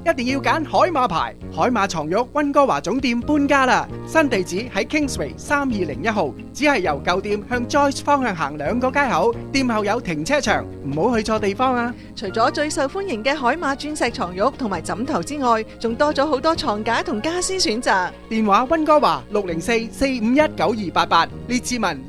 一定要揀海馬牌。海馬床褥溫哥華總店搬家啦，新地址喺 Kingsway 3201號，只係由舊店向 Joyce 方向行2個街口，店後有停車場，唔好去錯地方啊！ 除咗最受歡迎嘅海馬鑽石床褥同埋枕頭之外，仲多咗好多床架同家私選擇。 電話溫哥華604-451-9288，列治文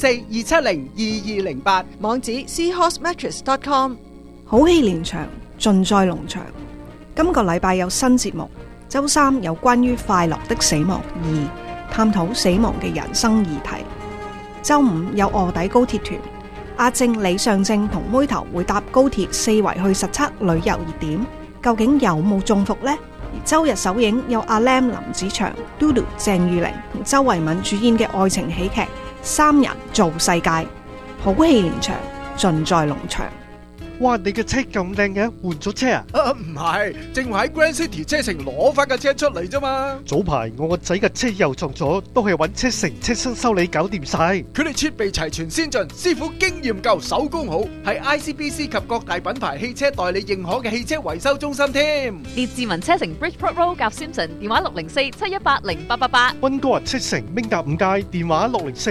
604-270-2208， 網址 seahorsemattress.com。 好戲連場，盡在農場。今個禮拜有新節目，周三有關於快樂的死亡2，探討死亡嘅人生議題。周五有臥底高鐵團，阿正、李尚正同妹頭會搭高鐵四圍去實測旅遊熱點，究竟有冇中伏呢？而周日首映有阿 Lam 林子祥、Dodo 鄭裕玲同周慧敏主演嘅愛情喜劇《三人造世界》，好戲連場，盡在農場。 哇！你嘅車咁靚嘅，換咗車啊？ 唔係，正話喺 Grand City 車城攞翻架車出嚟啫嘛。 早排我個仔嘅車又撞咗，都係揾車城車身修理搞掂晒。 佢哋設備齊全先進，師傅經驗夠，手工好，係 ICBC 及各大品牌汽車代理認可嘅汽車維修中心添。 列治文車城 Bridgeport Road 夾 Simpson， 電話604-718-0888。 溫哥華車城明達5街，電話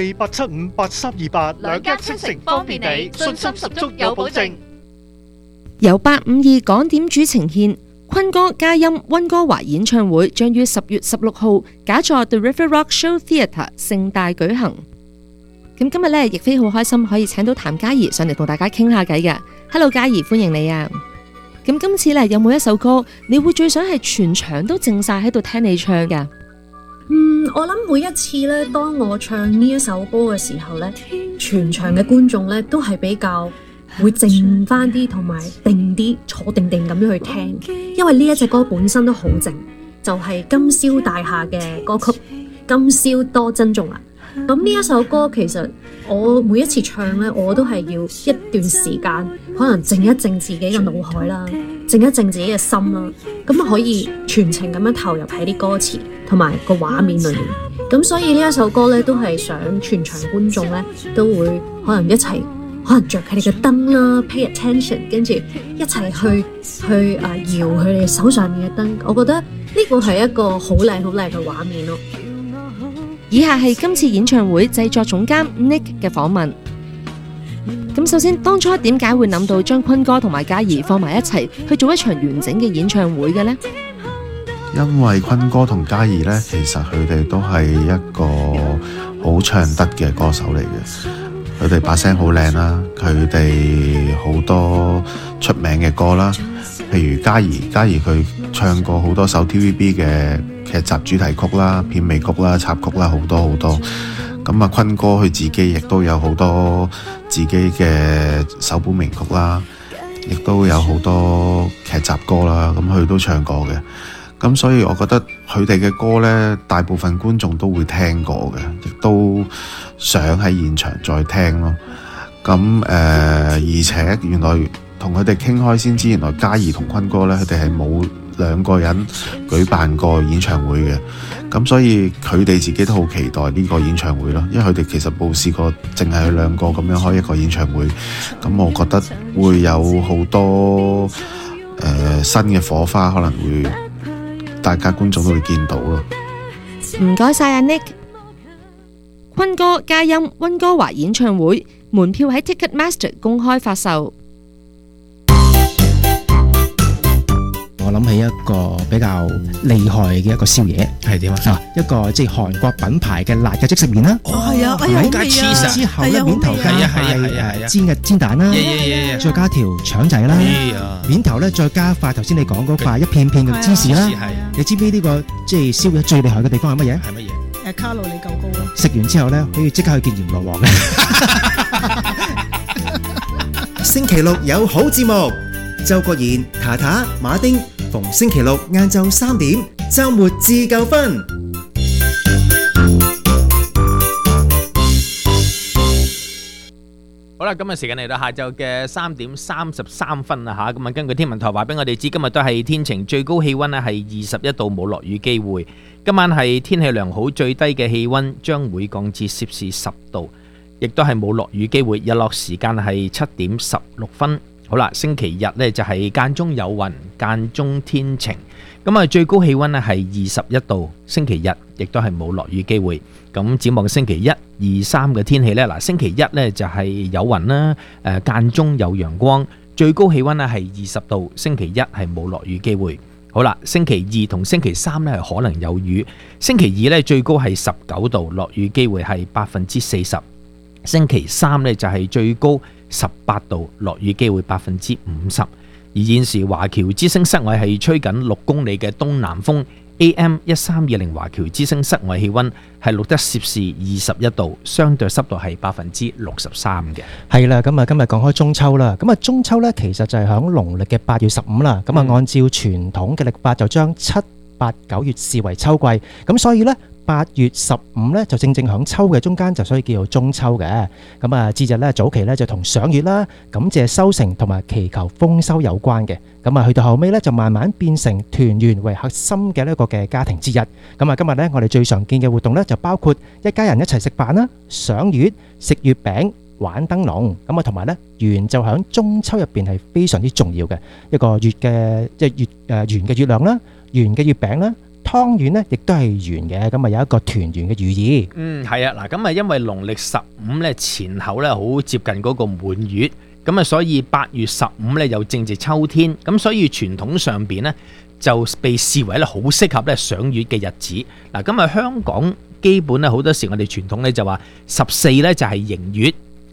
604-875-8328。 兩間車城方便你，信心十足有保證。 由852港點主呈獻坤哥嘉音溫哥華演唱會，將於10月16號假座 The River Rock Show Theatre 盛大舉行。咁今日呢，亦非好開心可以請到譚嘉儀上嚟同大家傾下偈嘅。Hello， 嘉儀，歡迎你啊！咁今次呢，有冇一首歌你會最想係全場都靜晒喺度聽你唱噶？ 我諗每一次咧，當我唱呢一首歌嘅時候咧，全場嘅觀眾咧都係比較會靜翻啲，同埋定啲，坐定定咁樣去聽，因為呢一隻歌本身都好靜，就係金宵大廈嘅歌曲《今宵多珍重》啦。咁呢一首歌其實我每一次唱咧，我都係要一段時間，可能靜一靜自己嘅腦海啦，靜一靜自己嘅心啦，咁可以全程咁樣投入喺啲歌詞同埋個畫面裏面。咁所以呢一首歌咧，都係想全場觀眾咧都會可能一齊。可能着佢哋嘅燈啦 ，pay attention， 跟住一齊去搖佢哋手上面嘅燈。我覺得呢個係一個好靚好靚嘅畫面咯。 以下係今次演唱會製作總監 Nick 嘅訪問。咁首先，當初點解會諗到將坤哥同埋嘉儀放埋一齊去做一場完整嘅演唱會嘅呢？ 因為坤哥同嘉儀呢，其實佢哋都係一個好唱得嘅歌手嚟嘅。佢哋把聲好靚啦，佢哋好多出名嘅歌啦，譬如嘉儀佢唱過好多首 TVB 嘅劇集主題曲啦、片尾曲啦、插曲啦，好多好多。咁啊，坤哥佢自己亦都有好多自己嘅首本名曲啦，亦都有好多劇集歌啦，咁佢都唱過嘅。咁所以我覺得佢哋嘅歌呢，大部分觀眾都會聽過嘅，亦都想喺現場再聽咯。咁而且原來同佢哋傾開先知，原來嘉儀同坤哥呢，佢哋係冇兩個人舉辦過演唱會嘅。咁所以佢哋自己都好期待呢個演唱會咯，因為佢哋其實冇試過淨係佢兩個咁樣開一個演唱會。咁我覺得會有好多新嘅火花，可能會大家觀眾都會見到咯。 唔該晒阿 Nick。坤哥嘉音溫哥華演唱會門票喺 Ticketmaster 公開發售。 我諗起一個比較厲害嘅一個宵夜係點啊？一個即係韓國品牌嘅辣嘅即食麵啦。 係啊， 加 cheese 之後咧，面頭加係煎嘅煎蛋啦，再加條腸仔啦，面頭咧再加塊頭先你講嗰塊一片片嘅芝士啦。你知唔知呢個即係宵夜最厲害嘅地方係乜嘢？係乜嘢？ 卡路里夠高咯。 食完之後咧，可以即刻去見閻羅王嘅。 星期六有好節目，周國賢、塔塔、馬丁，逢星期六晏晝3點，週末自夠分。 好啦，今日時間嚟到下晝嘅3點33分啦吓，咁啊根據天文台話俾我哋知，今日都係天晴，最高氣溫咧係21度，冇落雨機會。今晚係天氣良好，最低嘅氣溫將會降至攝氏10度，亦都係冇落雨機會。日落時間係7點16分。 好啦，星期日呢就係間中有雲，間中天晴。咁啊，最高氣溫呢係21度。星期日亦都係冇落雨機會。咁展望星期1、2、3嘅天氣呢，嗱，星期一呢就係有雲啦，間中有陽光，最高氣溫呢係20度。星期一係冇落雨機會。好啦，星期二同星期三呢係可能有雨。星期二呢最高係19度，落雨機會係40%。星期三呢就係最高18度，落雨機會50%。而現時華僑之聲室外係吹緊6公里嘅東南風 ，AM 1320華僑之聲室外氣溫係錄得攝氏21度，相對濕度係63%嘅。 係啦，咁啊今日講開中秋啦，咁啊中秋咧其實就係響農曆嘅8月15啦，咁啊按照傳統嘅曆法就將7、8、9月視為秋季，咁所以咧8月15咧就正響秋嘅中間，就所以叫做中秋嘅。咁啊節日咧早期咧就同賞月啦、感謝收成同埋祈求豐收有關嘅。咁啊去到後尾咧就慢慢變成團圓為核心嘅一個嘅家庭節日。咁啊今日咧我哋最常見嘅活動咧就包括一家人一齊食飯啦、賞月、食月餅、玩燈籠。咁啊同埋咧圓就響中秋入邊係非常之重要嘅一個月嘅即係圓嘅月亮啦、圓嘅月餅啦。湯圓咧，亦都係圓嘅，咁啊有一個團圓嘅寓意。 係啊，嗱，咁啊因為農曆15咧前後咧好接近嗰個滿月，咁啊所以8月15咧又正值秋天，咁所以傳統上邊咧就被視為咧好適合咧賞月嘅日子。嗱，咁啊香港基本咧好多時我哋傳統咧就話14咧就係迎月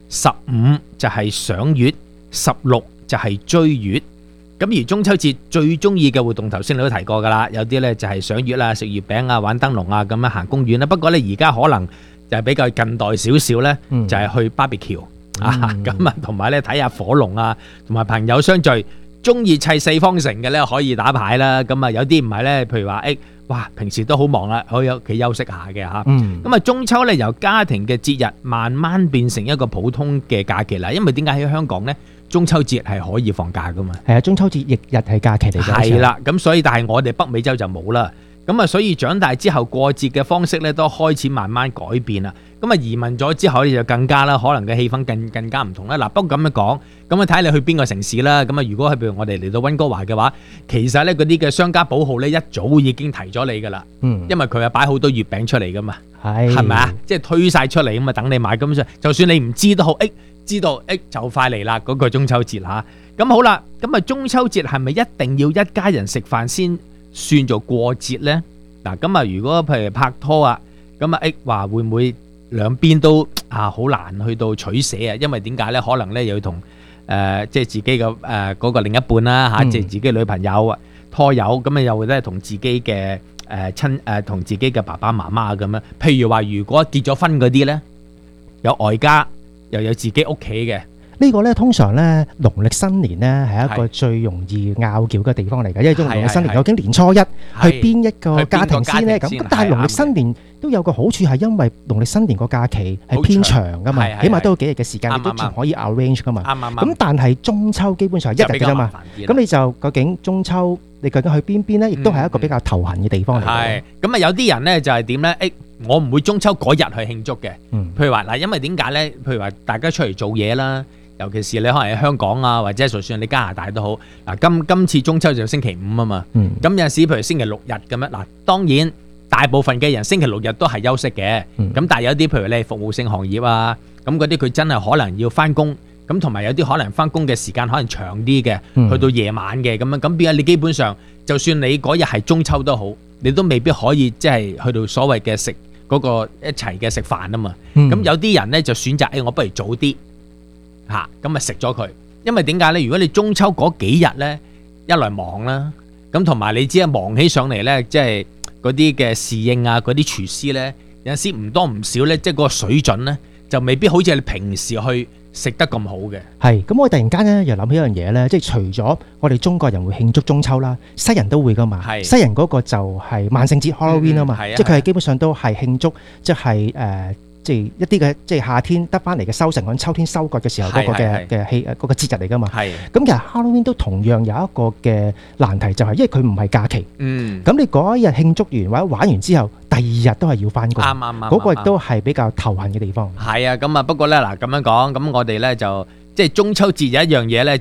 ，15就係賞月，16就係追月。咁而中秋節最中意嘅活動，頭先你都提過噶啦，有啲咧就係賞月啦、食月餅啊、玩燈籠啊，咁樣行公園啦。不過咧而家可能就係比較近代少少咧，就係去 barbecue 啊，咁啊同埋咧睇下火龍啊，同埋朋友相聚，中意砌四方城嘅咧可以打牌啦。咁啊有啲唔係咧，譬如話哇平時都好忙啦，可以喺屋企休息下嘅嚇。咁啊中秋咧由家庭嘅節日慢慢變成一個普通嘅假期啦。因為點解喺香港咧？中秋節係可以放假噶嘛？係啊，中秋節翌日係假期嚟嘅。係啦，咁所以但係我哋北美洲就冇啦。咁啊，所以長大之後過節嘅方式咧都開始慢慢改變啦。咁啊移民咗之後咧就更加啦，可能嘅氣氛更加唔同啦。嗱，不過咁樣講，咁啊睇下你去邊個城市啦。咁啊，如果係譬如我哋嚟到溫哥華嘅話，其實咧嗰啲嘅商家寶號咧一早已經提咗你噶啦。因為佢係擺好多月餅出嚟噶嘛。係咪啊？即係推晒出嚟咁啊，等你買。咁就算你唔知都好，知道就快嚟啦，嗰個中秋節吓。咁好啦，咁啊中秋節係咪一定要一家人食飯先算做過節呢？嗱，咁啊如果譬如拍拖啊，咁啊話會唔會兩邊都好難去到取捨啊？因為點解呢？可能呢又要同即係自己嘅嗰個另一半啦吓，即係自己女朋友拖友，咁啊又會咧同自己嘅同自己嘅爸爸媽媽咁樣。譬如話如果結咗婚嗰啲呢，有外家。又有自己屋企嘅呢個咧，通常咧農曆新年咧係一個最容易拗撬嘅地方嚟嘅，因為農曆新年究竟年初一去邊一個家庭先咧？咁但係農曆新年都有個好處係因為農曆新年個假期係偏長噶嘛，起碼都有幾日嘅時間，你都仲可以 arrange 噶嘛。咁但係中秋基本上係一日嘅啫嘛，咁你就究竟中秋你究竟去邊咧？亦都係一個比較頭痕嘅地方嚟嘅。係咁啊，有啲人咧就係點咧？我唔會中秋嗰日去慶祝嘅，譬如話嗱，因為點解呢？譬如話大家出嚟做嘢啦，尤其是你可能喺香港啊，或者就算你加拿大都好。嗱，今次中秋就星期5啊嘛，咁有陣時譬如星期6日咁樣。嗱，當然大部分嘅人星期6日都係休息嘅，咁但係有啲譬如你係服務性行業啊，咁嗰啲佢真係可能要翻工，咁同埋有啲可能翻工嘅時間可能長啲嘅，去到夜晚嘅咁樣，咁變咗你基本上就算你嗰日係中秋都好，你都未必可以即係去到所謂嘅食嗰個一齊嘅食飯啊嘛，咁有啲人咧就選擇我不如早啲嚇，咁啊食咗佢，因為點解咧？如果你中秋嗰幾日咧，一來忙啦，咁同埋你知啊，忙起上嚟咧，即係嗰啲嘅侍應啊，嗰啲廚師咧，有陣時唔多唔少咧，即係嗰個水準咧，就未必好似你平時去食得咁好嘅。係，咁我突然間咧又諗起一樣嘢咧，即係除咗我哋中國人會慶祝中秋啦，西人都會噶嘛。西人嗰個就係萬聖節 Halloween 啊嘛，即係佢係基本上都係慶祝，即係即係一啲嘅即係夏天得翻嚟嘅收成，喺秋天收割嘅時候嗰個嘅嗰個節日嚟噶嘛。係。咁其實 Halloween 都同樣有一個嘅難題，就係因為佢唔係假期。咁你嗰一日慶祝完或者玩完之後，第二日都係要翻工。啱。嗰個亦都係比較頭痕嘅地方。係啊，咁啊不過咧嗱咁樣講，咁我哋咧就即係中秋節有一樣嘢咧就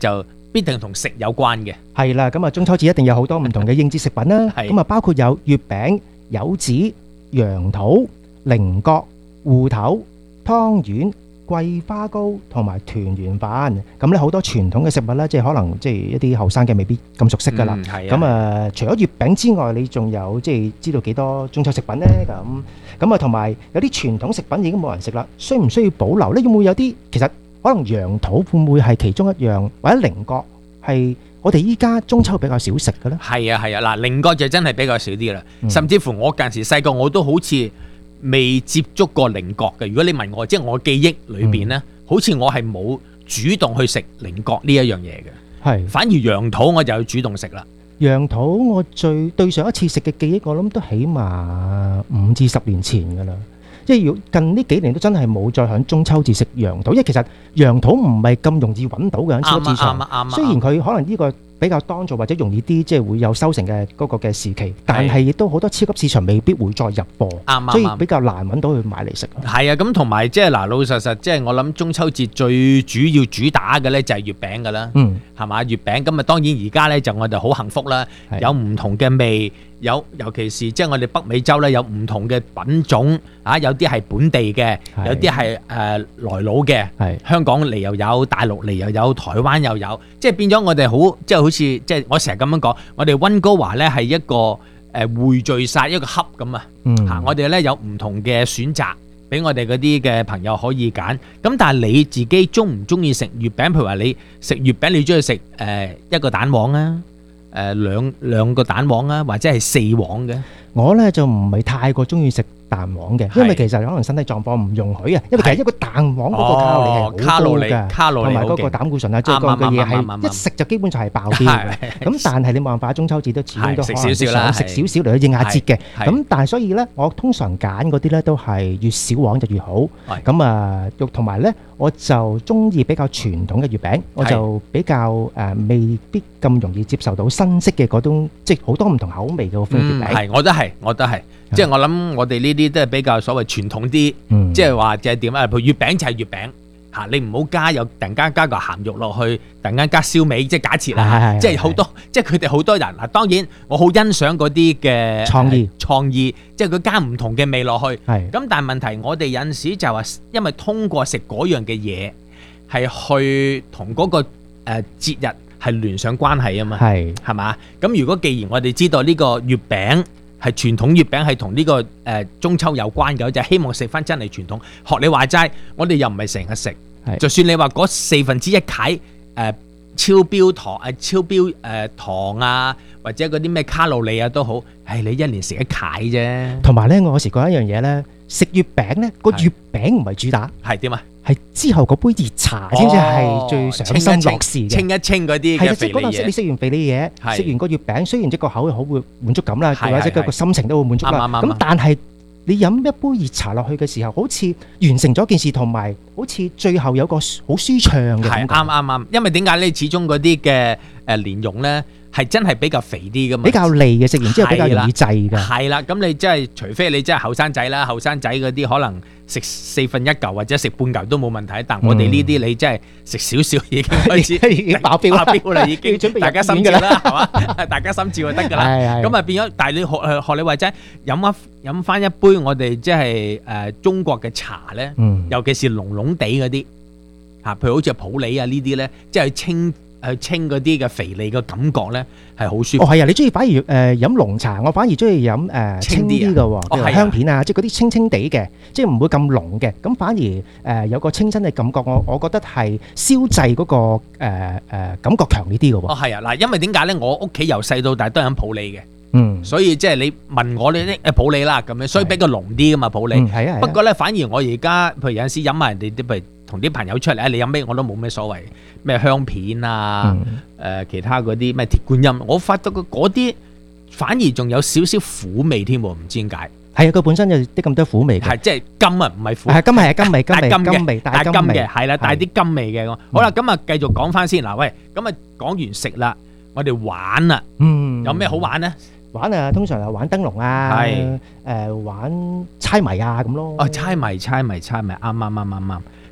必定同食有關嘅。 係啦，咁啊中秋節一定有好多唔同嘅應節食品啦。 係咁啊包括有月餅、柚子、楊桃、菱角、芋頭、湯圓、桂花糕同埋團圓飯。咁咧好多傳統嘅食物咧，即係可能即係一啲後生嘅未必咁熟悉㗎啦。咁啊除咗月餅之外，你仲有即係知道幾多中秋食品咧？咁啊同埋有啲傳統食品已經冇人食啦，需唔需要保留咧？會唔會有啲其實可能楊桃會唔會係其中一樣，或者菱角係我哋依家中秋比較少食嘅咧？ 係啊，嗱，菱角就真係比較少啲啦。甚至乎我近時細個我都好似未接觸過菱角嘅。如果你問我，即係我記憶裏邊咧，好似我係冇主動去食菱角呢一樣嘢嘅。 係， 反而楊桃我就要主動食啦。 楊桃我對上一次食嘅記憶，我諗都起碼5至10年前㗎啦。即係近呢幾年都真係冇再響中秋節食楊桃，因為其實楊桃唔係咁容易揾到嘅喺超級市場。雖然佢可能呢個比較當造或者容易啲，即係會有收成嘅嗰個嘅時期，但係亦都好多超級市場未必會再入貨，所以比較難揾到佢買嚟食。 係啊，咁同埋即係嗱，老實實即係我諗中秋節最主要主打嘅咧就係月餅㗎啦，係嘛？月餅咁啊，當然而家咧就我哋好幸福啦，有唔同嘅味。尤其是即係我哋北美洲咧，有唔同嘅品種啊，有啲係本地嘅，有啲係來佬嘅，香港嚟又有，大陸嚟又有，台灣又有，即係變咗我哋好，即係好似即係我成日咁樣講，我哋溫哥華咧係一個匯聚晒一個hub咁啊，我哋咧有唔同嘅選擇俾我哋嗰啲嘅朋友可以揀。咁但係你自己中唔中意食月餅？譬如話你食月餅，你中意食一個蛋黃啊？兩個蛋黃啊，或者係4黃嘅。我咧就唔係太過中意食蛋黃嘅，因為其實可能身體狀況唔容許啊。因為其實一個蛋黃嗰個卡路里係好高嘅，同埋嗰個膽固醇啊，即係嗰個嘢係一食就基本上係爆標嘅。咁但係你冇辦法，中秋節都始終都可能食少少嚟去應下節嘅。咁但係所以咧，我通常揀嗰啲咧都係越少黃就越好。咁啊，同埋咧，我就中意比較傳統嘅月餅，我就比較未必咁容易接受到新式嘅嗰種，即係好多唔同口味嘅月餅。係，我都係，即係我諗我哋呢啲都係比較所謂傳統啲，即係話就係點啊？譬如月餅就係月餅嚇，你唔好突然間加個鹹肉落去，突然間加燒味，即係假設啦，即係好多，即係佢哋好多人嗱。當然我好欣賞嗰啲嘅創意，即係佢加唔同嘅味落去。咁但係問題，我哋有陣時就話，因為通過食嗰樣嘅嘢，係去同嗰個節日係聯上關係啊嘛，係嘛？咁如果既然我哋知道呢個月餅係傳統月餅係同呢個中秋有關嘅，就希望食翻真係傳統。學你話齋，我哋又唔係成日食，就算你話嗰1/4契超標糖啊，或者嗰啲咩卡路里啊都好，係你一年食一契啫。同埋咧，我有時覺得一樣嘢咧，食月餅咧，個月餅唔係主打，係點啊？係之後嗰杯熱茶先至係最賞心樂事嘅，清一清嗰啲嘅肥膩嘢。你食完肥膩嘢，食完個月餅，雖然即個口好會滿足感啦，或者個心情都會滿足啦。咁但係你飲一杯熱茶落去嘅時候，好似完成咗件事，同埋好似最後有個好舒暢嘅感覺。啱，因為點解咧？始終嗰啲嘅蓮蓉咧係真係比較肥啲噶嘛，比較膩嘅，食完之後比較容易滯㗎。係啦，咁你真係除非你真係後生仔啦，後生仔嗰啲可能食1/4嚿或者食半嚿都冇問題。但我哋呢啲你真係食少少已經開始已經爆標啦，已經準備大家心照啦，係嘛？大家心照就得㗎啦。咁啊變咗，但係你學你話齋飲翻一杯我哋即係中國嘅茶咧，尤其是濃濃地嗰啲嚇，譬如好似普洱啊呢啲咧，即係清嗰啲嘅肥膩嘅感覺咧，係好舒服。係啊，你中意反而飲濃茶，我反而中意飲清啲嘅喎，譬如香片啊，即係嗰啲清清地嘅，即係唔會咁濃嘅。咁反而有個清新嘅感覺，我覺得係消滯嗰個感覺強烈啲嘅喎。係啊，嗱，因為點解咧？我屋企由細到大都係飲普洱嘅，所以即係你問我呢啲普洱啦咁樣，所以比較濃啲噶嘛普洱。係啊。不過咧，反而我而家譬如有陣時飲埋人哋啲譬如同啲朋友出嚟，你飲咩我都冇咩所謂，咩香片啊，其他嗰啲咩鐵觀音，我發覺嗰啲反而仲有少少苦味添喎，唔知點解。係啊，佢本身有啲咁多苦味嘅。係即係甘啊，唔係苦。係甘係甘味，帶甘嘅，係啦，帶啲甘味嘅。好啦，咁啊繼續講翻先嗱，喂，咁啊講完食啦，我哋玩啦，有咩好玩咧？玩啊，通常係玩燈籠啊，玩猜謎啊咁咯。哦，猜謎，啱。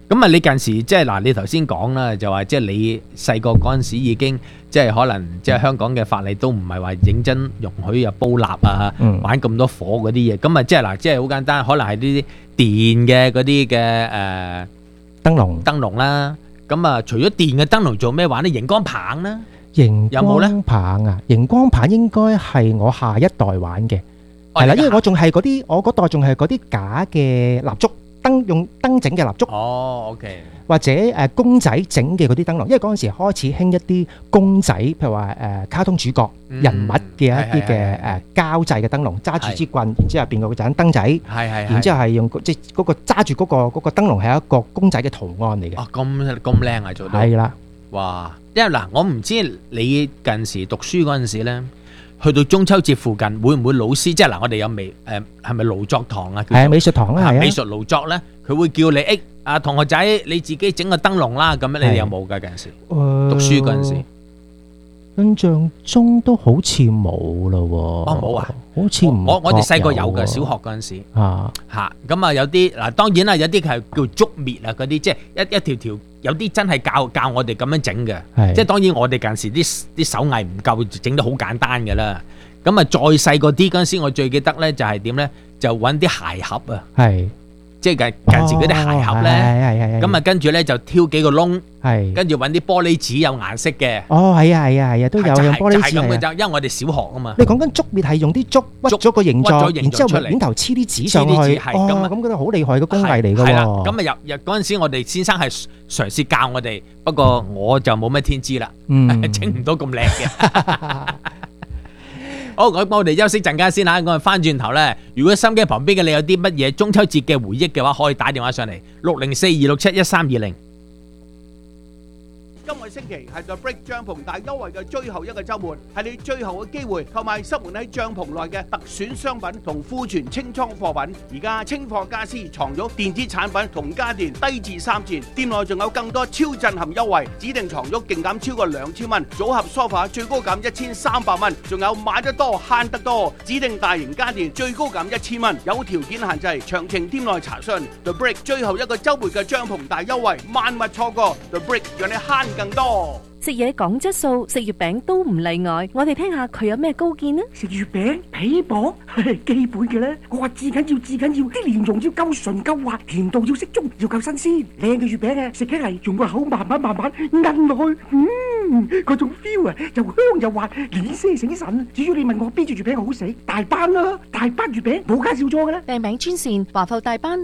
咁啊，你近時即係嗱，你頭先講啦，就話即係你細個嗰陣時已經即係可能即係香港嘅法例都唔係話認真容許啊煲蠟啊，玩咁多火嗰啲嘢。咁啊，即係嗱，即係好簡單，可能係呢啲電嘅嗰啲嘅燈籠啦。咁啊，除咗電嘅燈籠做咩玩咧？熒光棒啦， 熒有冇咧？ 光棒啊，熒光棒應該係我下一代玩嘅，係啦，因為我仲係嗰啲，我嗰代仲係嗰啲假嘅蠟燭。用燈整嘅蠟燭， 哦 ，OK， 或者公仔整嘅嗰啲燈籠，因為嗰陣時開始興一啲公仔，譬如話卡通主角人物嘅一啲嘅膠製嘅燈籠，揸住支棍，然之後入邊有個盞燈仔，然之後係用即係嗰個揸住嗰個燈籠係一個公仔嘅圖案嚟嘅。 哦，咁靚啊，做到係啦， 哇！因為嗱，我唔知你近時讀書嗰陣時咧。去到中秋節附近，會唔會老師即係嗱？我哋有係咪勞作堂啊？ 係美術堂啊，係啊。 美術勞作咧，佢會叫你同學仔，你自己整個燈籠啦。咁樣你哋有冇㗎？近時讀書嗰陣時， 印象中都好似冇咯喎。 哦，冇啊， 好似唔我哋細個有㗎，小學嗰陣時咁啊有啲嗱，當然啦，有啲係叫竹篾啊嗰啲，即係一條條。有啲真係教我哋咁樣整嘅，即係當然我哋近時啲手藝唔夠，整得好簡單嘅啦。咁啊，再細個啲嗰陣時，我最記得咧就係點咧，就揾啲鞋盒啊，即係近時嗰啲鞋盒咧，咁啊跟住咧就挑幾個窿，跟住揾啲玻璃紙有顏色嘅。 哦，係啊，都有用玻璃紙。 就係咁嘅啫，因為我哋小學啊嘛。 你講緊竹篾係用啲竹屈咗個形狀，然之後面頭黐啲紙上去。咁嗰啲好厲害嘅工藝嚟㗎喎。係啦，咁啊入嗰陣時，我哋先生係嘗試教我哋，不過我就冇咩天資啦，整唔到咁靚嘅。好，我哋休息陣間先嚇，我哋翻轉頭咧，如果心機旁邊嘅你有啲乜嘢中秋節嘅回憶嘅話，可以打電話上嚟604-267-1320。 今個星期係 The Break 帳篷大優惠嘅最後一個週末，係你最後嘅機會購買塞滿喺帳篷內嘅特選商品同庫存清倉貨品。而家清貨家私、床褥、電子產品同家電低至3折，店內仲有更多超震撼優惠，指定床褥勁減超過2000蚊，組合梳化最高減1300蚊，仲有買得多慳得多，指定大型家電最高減1000蚊，有條件限制，詳情店內查詢。The Break 最後一個週末嘅帳篷大優惠，萬勿錯過。The Break 讓你慳更多。 食嘢講質素，食月餅都唔例外。我哋聽下佢有咩高見呢？ 食月餅皮薄，基本嘅啦。我話至緊要，啲蓮蓉要夠純夠滑，甜度要適中，要夠新鮮。靚嘅月餅啊，食起嚟用個口慢慢韌落去，嗰種 feel 啊，又香又滑，連聲醒神。至於你問我邊隻月餅好食，大班啦，大班月餅冇介紹錯嘅啦。 訂餅專線華埠大班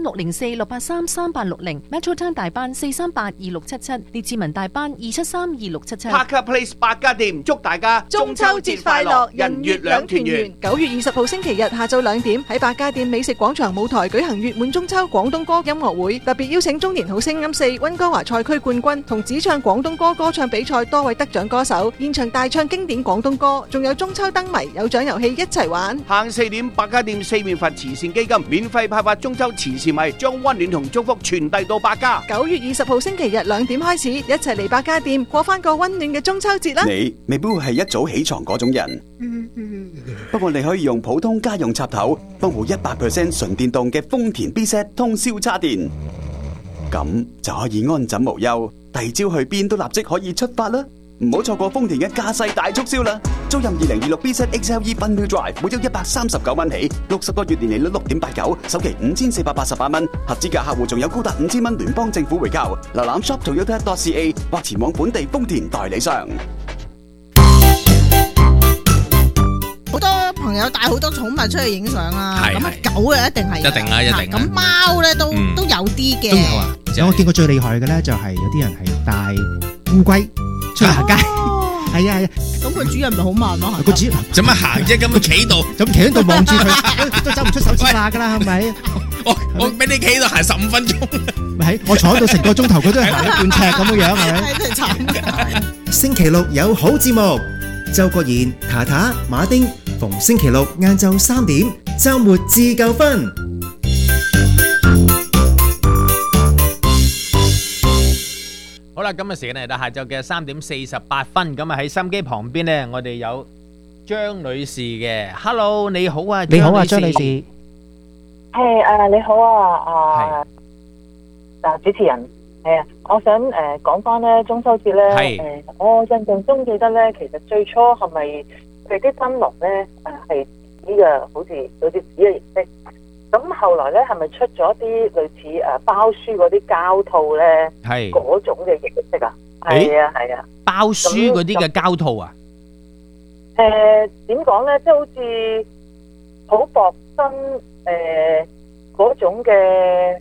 604-683-3860，Metro Town 大班438-2677，列治文大班273-2677。 Parker Place 百家店祝大家中秋節快樂，人月兩團圓。9月20號星期日下晝2點喺百家店美食廣場舞台舉行月滿中秋廣東歌音樂會，特別邀請中年好聲音4溫哥華賽區冠軍同只唱廣東歌歌唱比賽多位得獎歌手，現場大唱經典廣東歌，仲有中秋燈謎有獎遊戲一齊玩。 下午4點，百家店四面佛慈善基金免費派發中秋慈善米，將溫暖同祝福傳遞到百家。 9月20號星期日2點開始，一齊嚟百家店過翻個溫暖嘅中秋節啦！ 你未必會係一早起床嗰種人，不過你可以用普通家用插頭幫部100% 純電動嘅豐田 B-Set 通宵叉電，咁就可以安枕無憂，第二朝去邊都立即可以出發啦！唔好錯過豐田嘅駕駛大促銷啦！租任2026 B-Set XLE Fun-Wheel Drive，每周139蚊起，60個月年利率6.89，首期5488蚊，合資格客戶仲有高達5000蚊聯邦政府回購。瀏覽 shop.toyota.ca 或前往本地豐田代理商。 好多朋友帶好多寵物出去影相啦，咁狗啊一定係，咁貓咧都有啲嘅， 都有啊！我見過最厲害嘅咧，就係有啲人係帶烏龜出去行街，係啊！ 咁個主人咪好慢咯， 個主人做乜行啫？咁企度， 咁企喺度望住佢，都走唔出手指罅噶啦，係咪？ 我俾你企喺度行15分鐘， 咪我坐喺度成個鐘頭，佢都係行咗半尺咁嘅樣，係咪？ 真係慘㗎！ 星期六有好節目，周國賢、塔塔、馬丁，逢星期六晏晝3點，週末自夠分。 好啦，今日時間嚟到下晝嘅3點48分，咁啊喺心機旁邊呢，我哋有張女士嘅 ，Hello， 你好啊， 你好啊，張女士， 係你好啊，主持人， 係啊，我想講翻咧中秋節咧，我印象中記得咧，其實最初係咪佢啲燈籠咧係紙嘅，好似紙嘅形式。咁後來咧係咪出咗啲類似包書嗰啲膠套咧？係嗰種嘅形式啊？係啊係啊， 包書嗰啲嘅膠套啊？ 點講咧？即係好似好薄身嗰種嘅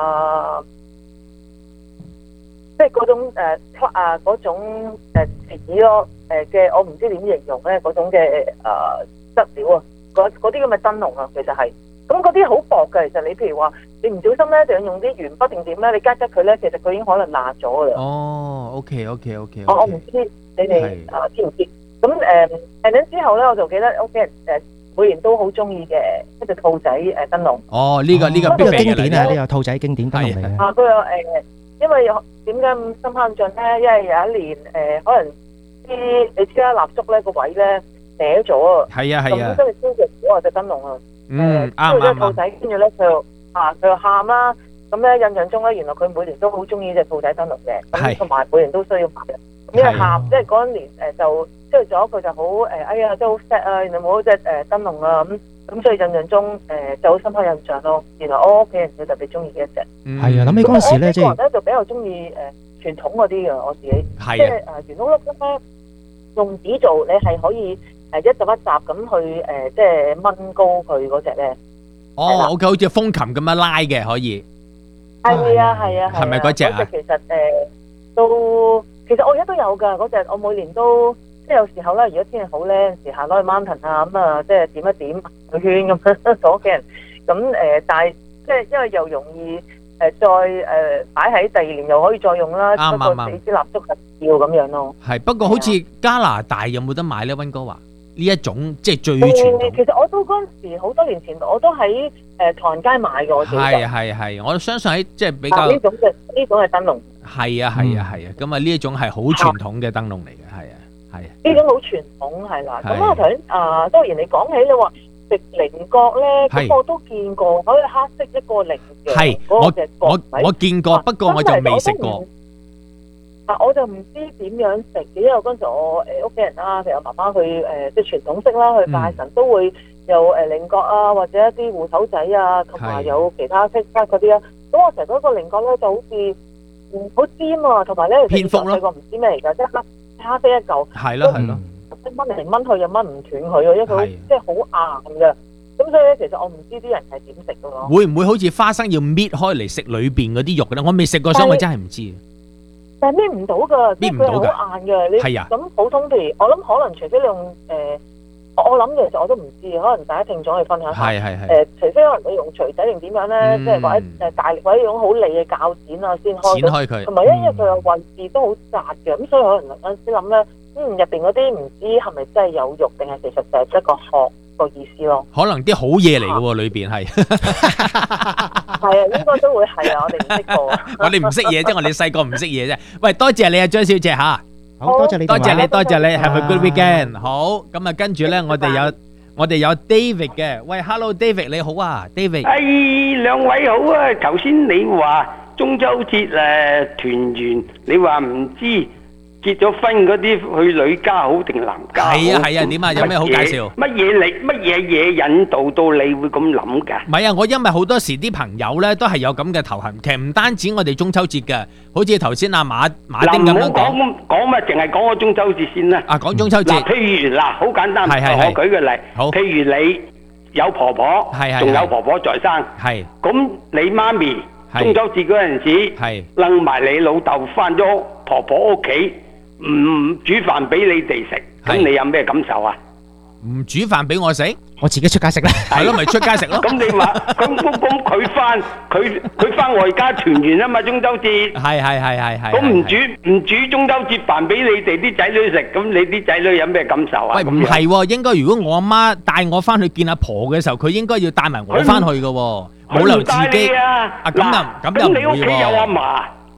即係嗰種嗰種紙咯嘅，我唔知點形容咧嗰種嘅質料啊，嗰啲咁嘅燈籠啊，其實係咁嗰啲好薄嘅。其實你譬如話你唔小心咧，就用啲鉛筆定點咧，你吉佢咧，其實佢已經可能爛咗噶啦。 哦 ，OK， 我唔知你哋知唔知？咁之後咧，我就記得屋企人每年都好中意嘅一隻兔仔燈籠。哦， 呢個經典啊，呢個兔仔經典燈籠嚟嘅。 佢有因為點解咁深刻印象咧？因為有一年可能啲你知啦，蠟燭咧個位咧歪咗啊。係啊係啊。咁跟住燒着咗隻燈籠啊。燒咗隻兔仔，跟住咧佢又喊啦。咁咧印象中咧，原來佢每年都好中意隻兔仔燈籠嘅。咁同埋每年都需要買嘅。因為喊，即係嗰一年就燒咗，佢就好哎呀，真係好 sad 啊！原來冇咗隻燈籠啊咁所以印象中就好深刻印象咯。原來我屋企人佢特別中意嘅一隻。 係啊，諗起嗰陣時咧，即係我個人咧就比較中意傳統嗰啲嘅，我自己。係即係圓碌碌咧，用紙做，你係可以一集一集咁去即係掹高佢嗰隻咧。 哦，OK，好似風琴咁樣拉嘅可以。 係啊係啊係。 係咪嗰隻啊？ 嗰隻其實其實我而家都有㗎，嗰隻我每年都。即係有時候咧，如果天氣好咧，有時行落去 mountain 啊，咁啊，即係點一點個圈咁樣同屋企人。咁但係即係因為又容易再擺喺第二年又可以再用啦。不過你支蠟燭係要咁樣咯。係， 不過好似加拿大有冇得買咧？溫哥華呢一種即係最傳統。 其實我都嗰陣時好多年前，我都喺唐人街買過。 係，我相信喺即係比較呢種係燈籠。 係啊。咁啊呢一種係好傳統嘅燈籠嚟嘅，係啊。 呢種好傳統係啦，咁我頭先當然你講起你話食菱角咧，咁我都見過，可以黑色一個菱嘅。係， 我見過，不過我就未食過。 我就唔知點樣食嘅，因為嗰陣時我屋企人啦，譬如我媽媽去即係傳統式啦，去拜神都會有菱角啊，或者一啲芋頭仔啊，同埋有其他色卡嗰啲啊。咁我成日嗰個菱角咧就好似好尖啊，同埋咧蝙蝠咯， 細個唔知咩嚟㗎，即係咖啡一嚿， 係咯， 即掹嚟掹去又掹唔斷佢，因為佢即係好硬嘅。咁所以咧，其實我唔知啲人係點食嘅咯。 會唔會好似花生要搣開嚟食裏邊嗰啲肉嘅咧？我未食過，所以我真係唔知。 但係搣唔到㗎，搣唔到㗎，好硬嘅。 係啊。 咁普通譬如我諗，可能除非你用我諗其實我都唔知，可能大家聽眾可以分享下。係。除非可能你用錘仔定點樣咧，即係或者大力或者用好利嘅鉸剪啊，先開。剪開佢。同埋因為佢個位置都好窄嘅，咁所以可能有陣時諗咧，入邊嗰啲唔知係咪真係有肉，定係其實就係一個殼個意思咯。 可能啲好嘢嚟嘅喎，裏邊係。 係啊，應該都會係啊，我哋唔識過。 我哋唔識嘢啫，我哋細個唔識嘢啫。喂，多謝你啊，張小姐嚇。 好多謝你， 多謝你，Have a good weekend。好，咁啊，跟住咧，我哋有 David 嘅。喂 ，Hello David，你好啊 ，David。 兩位好啊！頭先你話中秋節團圓，你話唔知結咗婚嗰啲去女家好定男家好？ 係啊，點啊？有咩好介紹？ 乜嘢引導到你會咁諗㗎？ 唔係啊，我因為好多時啲朋友咧都係有咁嘅頭痕，其實唔單止我哋中秋節嘅，好似頭先阿馬丁咁樣講咪淨係講個中秋節先啦。 講中秋節。 譬如好簡單，我舉個例。好。譬如你有婆婆，仲有婆婆在生。係。咁你媽咪中秋節嗰陣時，擸埋你老豆翻咗婆婆屋企。唔煮飯俾你哋食，咁你有咩感受啊？ 唔煮飯俾我食， 我自己出街食啦。 係咯，咪出街食咯。 咁你話咁佢翻外家團圓啊嘛，中秋節。係。咁唔煮中秋節飯俾你哋啲仔女食，咁你啲仔女有咩感受啊？ 喂，唔係喎，應該如果我阿媽帶我翻去見阿婆嘅時候，佢應該要帶埋我翻去嘅喎，冇理由自己。 咁你屋企有阿嫲。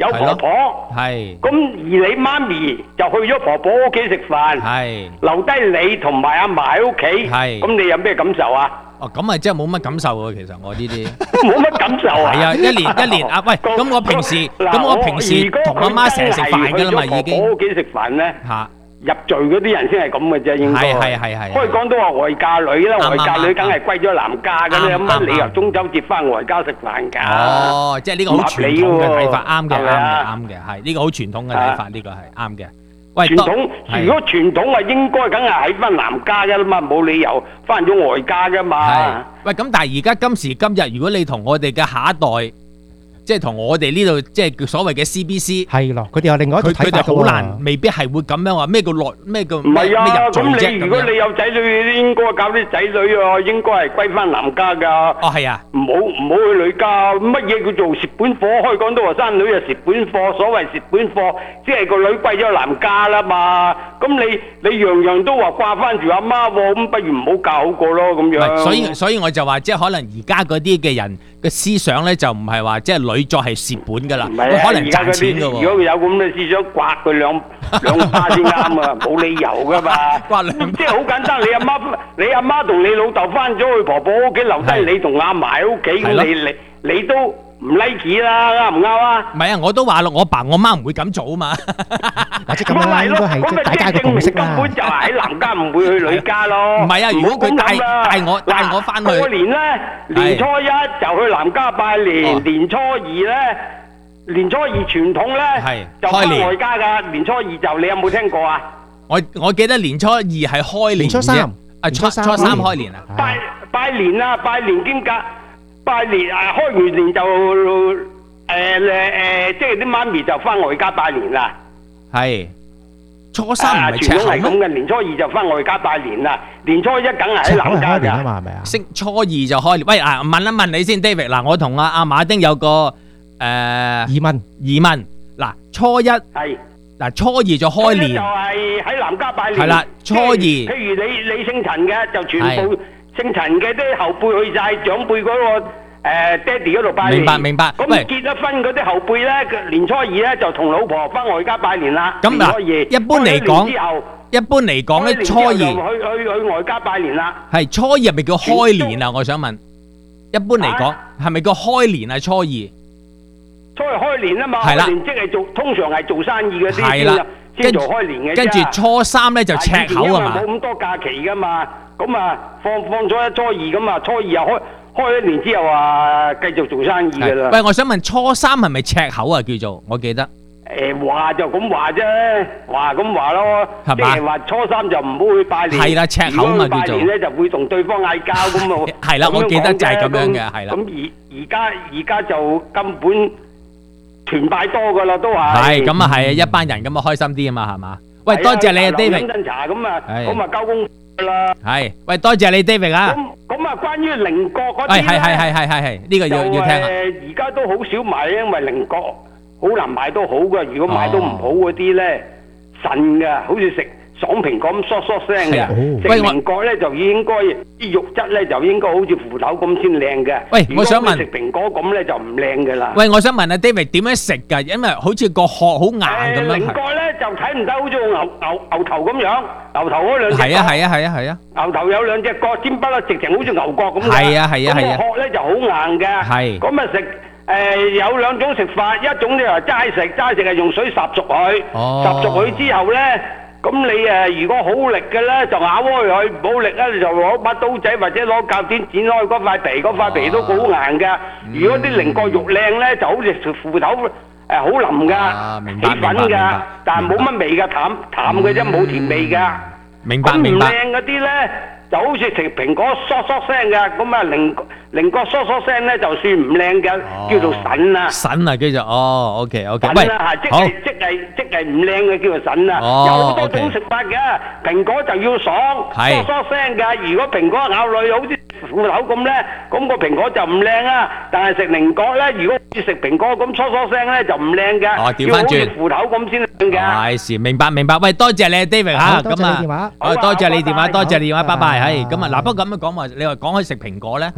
有婆婆， 係咁而你媽咪就去咗婆婆屋企食飯， 係留低你同埋阿嫲喺屋企， 係咁你有咩感受啊？ 哦，咁啊真係冇乜感受喎，其實我呢啲冇乜感受啊！ 係啊，一年啊，喂，咁我平時同阿媽成日食飯㗎啦嘛，已經。 婆婆屋企食飯咧嚇。 入贅嗰啲人先係咁嘅啫，應該係。 可以講到話外嫁女啦，外嫁女梗係歸咗男家嘅，有乜理由中秋節翻外家食飯㗎？ 哦，即係呢個好傳統嘅睇法，啱嘅，係呢個好傳統嘅睇法，呢個係啱嘅。喂， 傳統如果傳統啊，應該梗係喺翻男家㗎啦嘛，冇理由翻咗外家㗎嘛。 喂，咁但係而家今時今日，如果你同我哋嘅下一代，即係同我哋呢度即係所謂嘅 CBC 係咯，佢哋有另外一個睇法㗎喎。 佢哋好難，未必係會咁樣話咩叫內咩叫唔係啊？咁你如果你你有仔女，應該教啲仔女啊，應該係歸翻男家㗎。 哦，係啊，唔好去女家。乜嘢叫做蝕本貨？開講都話生女啊蝕本貨。所謂蝕本貨，即係個女歸咗男家啦嘛。咁你樣樣都話掛翻住阿媽喎，咁不如唔好教好過咯咁樣。 所以我就話，即係可能而家嗰啲嘅人嘅思想咧，就唔係話即係女作係蝕本㗎啦，可能賺錢㗎喎。 如果有咁嘅思想，刮佢兩巴先啱啊，冇理由㗎嘛。即係好簡單，你阿媽同你老豆翻咗去婆婆屋企，留低你同阿嫲喺屋企，咁你都唔 like 啦，啱唔啱啊？ 唔係啊，我都話咯，我爸我媽唔會咁做啊嘛。 或者咁樣啦，應該係大家嘅共識啦。 根本就係喺男家，唔會去女家咯。 唔係啊，如果佢帶我翻去過年咧，年初一就去男家拜年，年初二咧，年初二傳統咧就翻外家㗎。年初二就你有冇聽過啊？ 我記得年初二係開年， 年初三初三開年啊！ 拜年啊，拜年兼隔。拜年開完年就即係啲媽咪就翻外家拜年啦。係初三唔係赤口咩？係咁嘅，年初二就翻外家拜年啦。年初一梗係喺男家㗎嘛，係咪啊？ 初二就開年。喂問一問你先 ，David 嗱，我同阿馬丁有個疑問。嗱，初一係嗱，初二就開年。就係喺男家拜年。係啦，初二。譬如你姓陳嘅就全部。姓陳嘅啲後輩去晒長輩嗰個爹哋嗰度拜年， 明白。 咁結咗婚嗰啲後輩咧，年初二咧就同老婆翻外家拜年啦。 咁嗱，一般嚟講咧，初二去外家拜年啦。 係初二係咪叫開年啊？我想問，一般嚟講係咪叫開年啊？初二開年啊嘛， 係啦， 即係通常係做生意嗰啲係啦， 先做開年嘅。 跟住初三咧就赤口啊嘛， 冇咁多假期噶嘛。咁啊，放初一、初二咁啊，初二又開咗年之後啊，繼續做生意噶啦。 喂，我想問初三係咪赤口啊？叫做我記得。 話就咁話啫，話咁話咯，即係話初三就唔好去拜年。 係啦，赤口嘛叫做。 拜年咧就會同對方嗌交咁啊。 係啦，我記得就係咁樣嘅，係啦。 咁而家就根本團拜多噶啦，都係。 係咁啊，係一班人咁啊，開心啲啊嘛，係嘛？喂，多謝你啊 ，David。 飲茶咁啊交功啦。 係，喂，多謝你 David 啊。 咁啊，關於菱角嗰啲咧， 係，呢個要聽啊。 而家都好少買，因為菱角好難買到好嘅。如果買到唔好嗰啲咧，腎嘅，好似食爽蘋果咁嗦嗦聲嘅。食菱角咧就應該啲肉質咧就應該好似芋頭咁先靚嘅。 喂，我想問， 食蘋果咁咧就唔靚嘅啦。 喂，我想問啊 David 點樣食㗎？因為好似個殼好硬咁樣。 菱角咧就睇唔到好似牛頭咁樣，牛頭嗰兩隻角。 係啊。 牛頭有兩隻角尖不啦，直情好似牛角咁嘅。 係啊。 咁個殼咧就好硬嘅。 係。 咁啊食有兩種食法，一種就係齋食係用水烚熟佢。烚熟佢之後咧。咁你如果好力嘅咧，就咬開佢；冇力咧，就攞把刀仔或者攞鉸剪剪開嗰塊皮，嗰塊皮都好硬嘅。如果啲菱角肉靚咧，就好似芋頭好腍噶，起粉噶，但係冇乜味噶，淡嘅啫，冇甜味噶。 明白。 咁唔靚嗰啲咧，就好似食蘋果嗦嗦聲嘅，咁啊菱角嗦嗦聲咧，就算唔靚嘅，叫做筍啊。 筍啊，叫做OK。 筍啊，即係唔靚嘅叫做筍啊。有好多種食法嘅，蘋果就要爽，嗦嗦聲嘅。如果蘋果咬落好似芋頭咁咧，咁個蘋果就唔靚啊。但係食菱角咧，如果好似食蘋果咁嗦嗦聲咧，就唔靚嘅。 調翻轉， 芋頭咁先靚嘅。 係，明白。喂，多謝你 David 嚇，咁啊，多謝你電話，多謝你電話，拜拜。係咁啊，嗱，不過咁樣講話，你話講開食蘋果咧，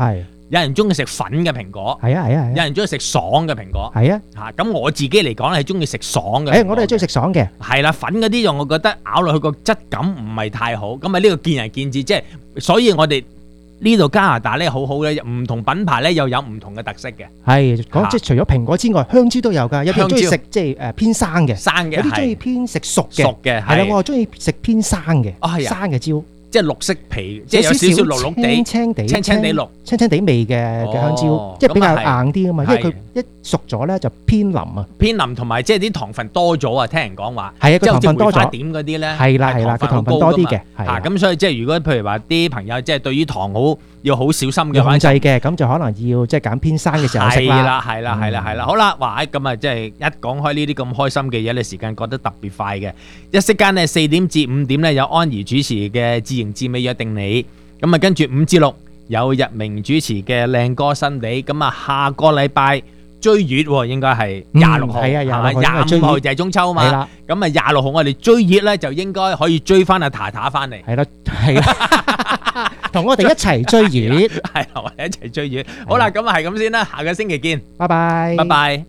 有人中意食粉嘅蘋果， 係啊， 有人中意食爽嘅蘋果， 係啊。 嚇咁我自己嚟講咧係中意食爽嘅。 我都係中意食爽嘅。 係啦，粉嗰啲就我覺得咬落去個質感唔係太好，咁啊呢個見仁見智，即係所以我哋呢度加拿大咧好好咧，唔同品牌咧又有唔同嘅特色嘅。 係講即係除咗蘋果之外，香蕉都有㗎。有啲人中意食即係偏生嘅，有啲中意偏食熟嘅。係啦，我係中意食偏生嘅，生嘅蕉。即係綠色皮，即係有少少綠綠地、青青地綠、青青地味嘅香蕉，即係比較硬啲啊嘛。因為佢一熟咗咧就偏腍啊， 偏腍同埋即係啲糖分多咗啊！聽人講話， 係啊，個糖分多咗。 點嗰啲咧， 係啦，個糖分多啲嘅。 嚇咁所以即係如果譬如話啲朋友即係對於糖要好小心嘅控制嘅，咁就可能要即係揀偏生嘅時候食啦。 係啦，好啦，哇！咁啊，即係一講開呢啲咁開心嘅嘢，你時間過得特別快嘅。一息間呢4點至5點呢有安怡主持嘅自營自美約定你，咁啊跟住5至6有日明主持嘅靚歌新地，咁啊下個禮拜追月應該係26號，係啊25號就係中秋嘛，咁啊26號我哋追月呢就應該可以追翻阿塔塔翻嚟， 係啦，同我哋一齊追月， 係我哋一齊追月。好啦，咁啊係咁先啦，下個星期見， 拜拜， 拜拜。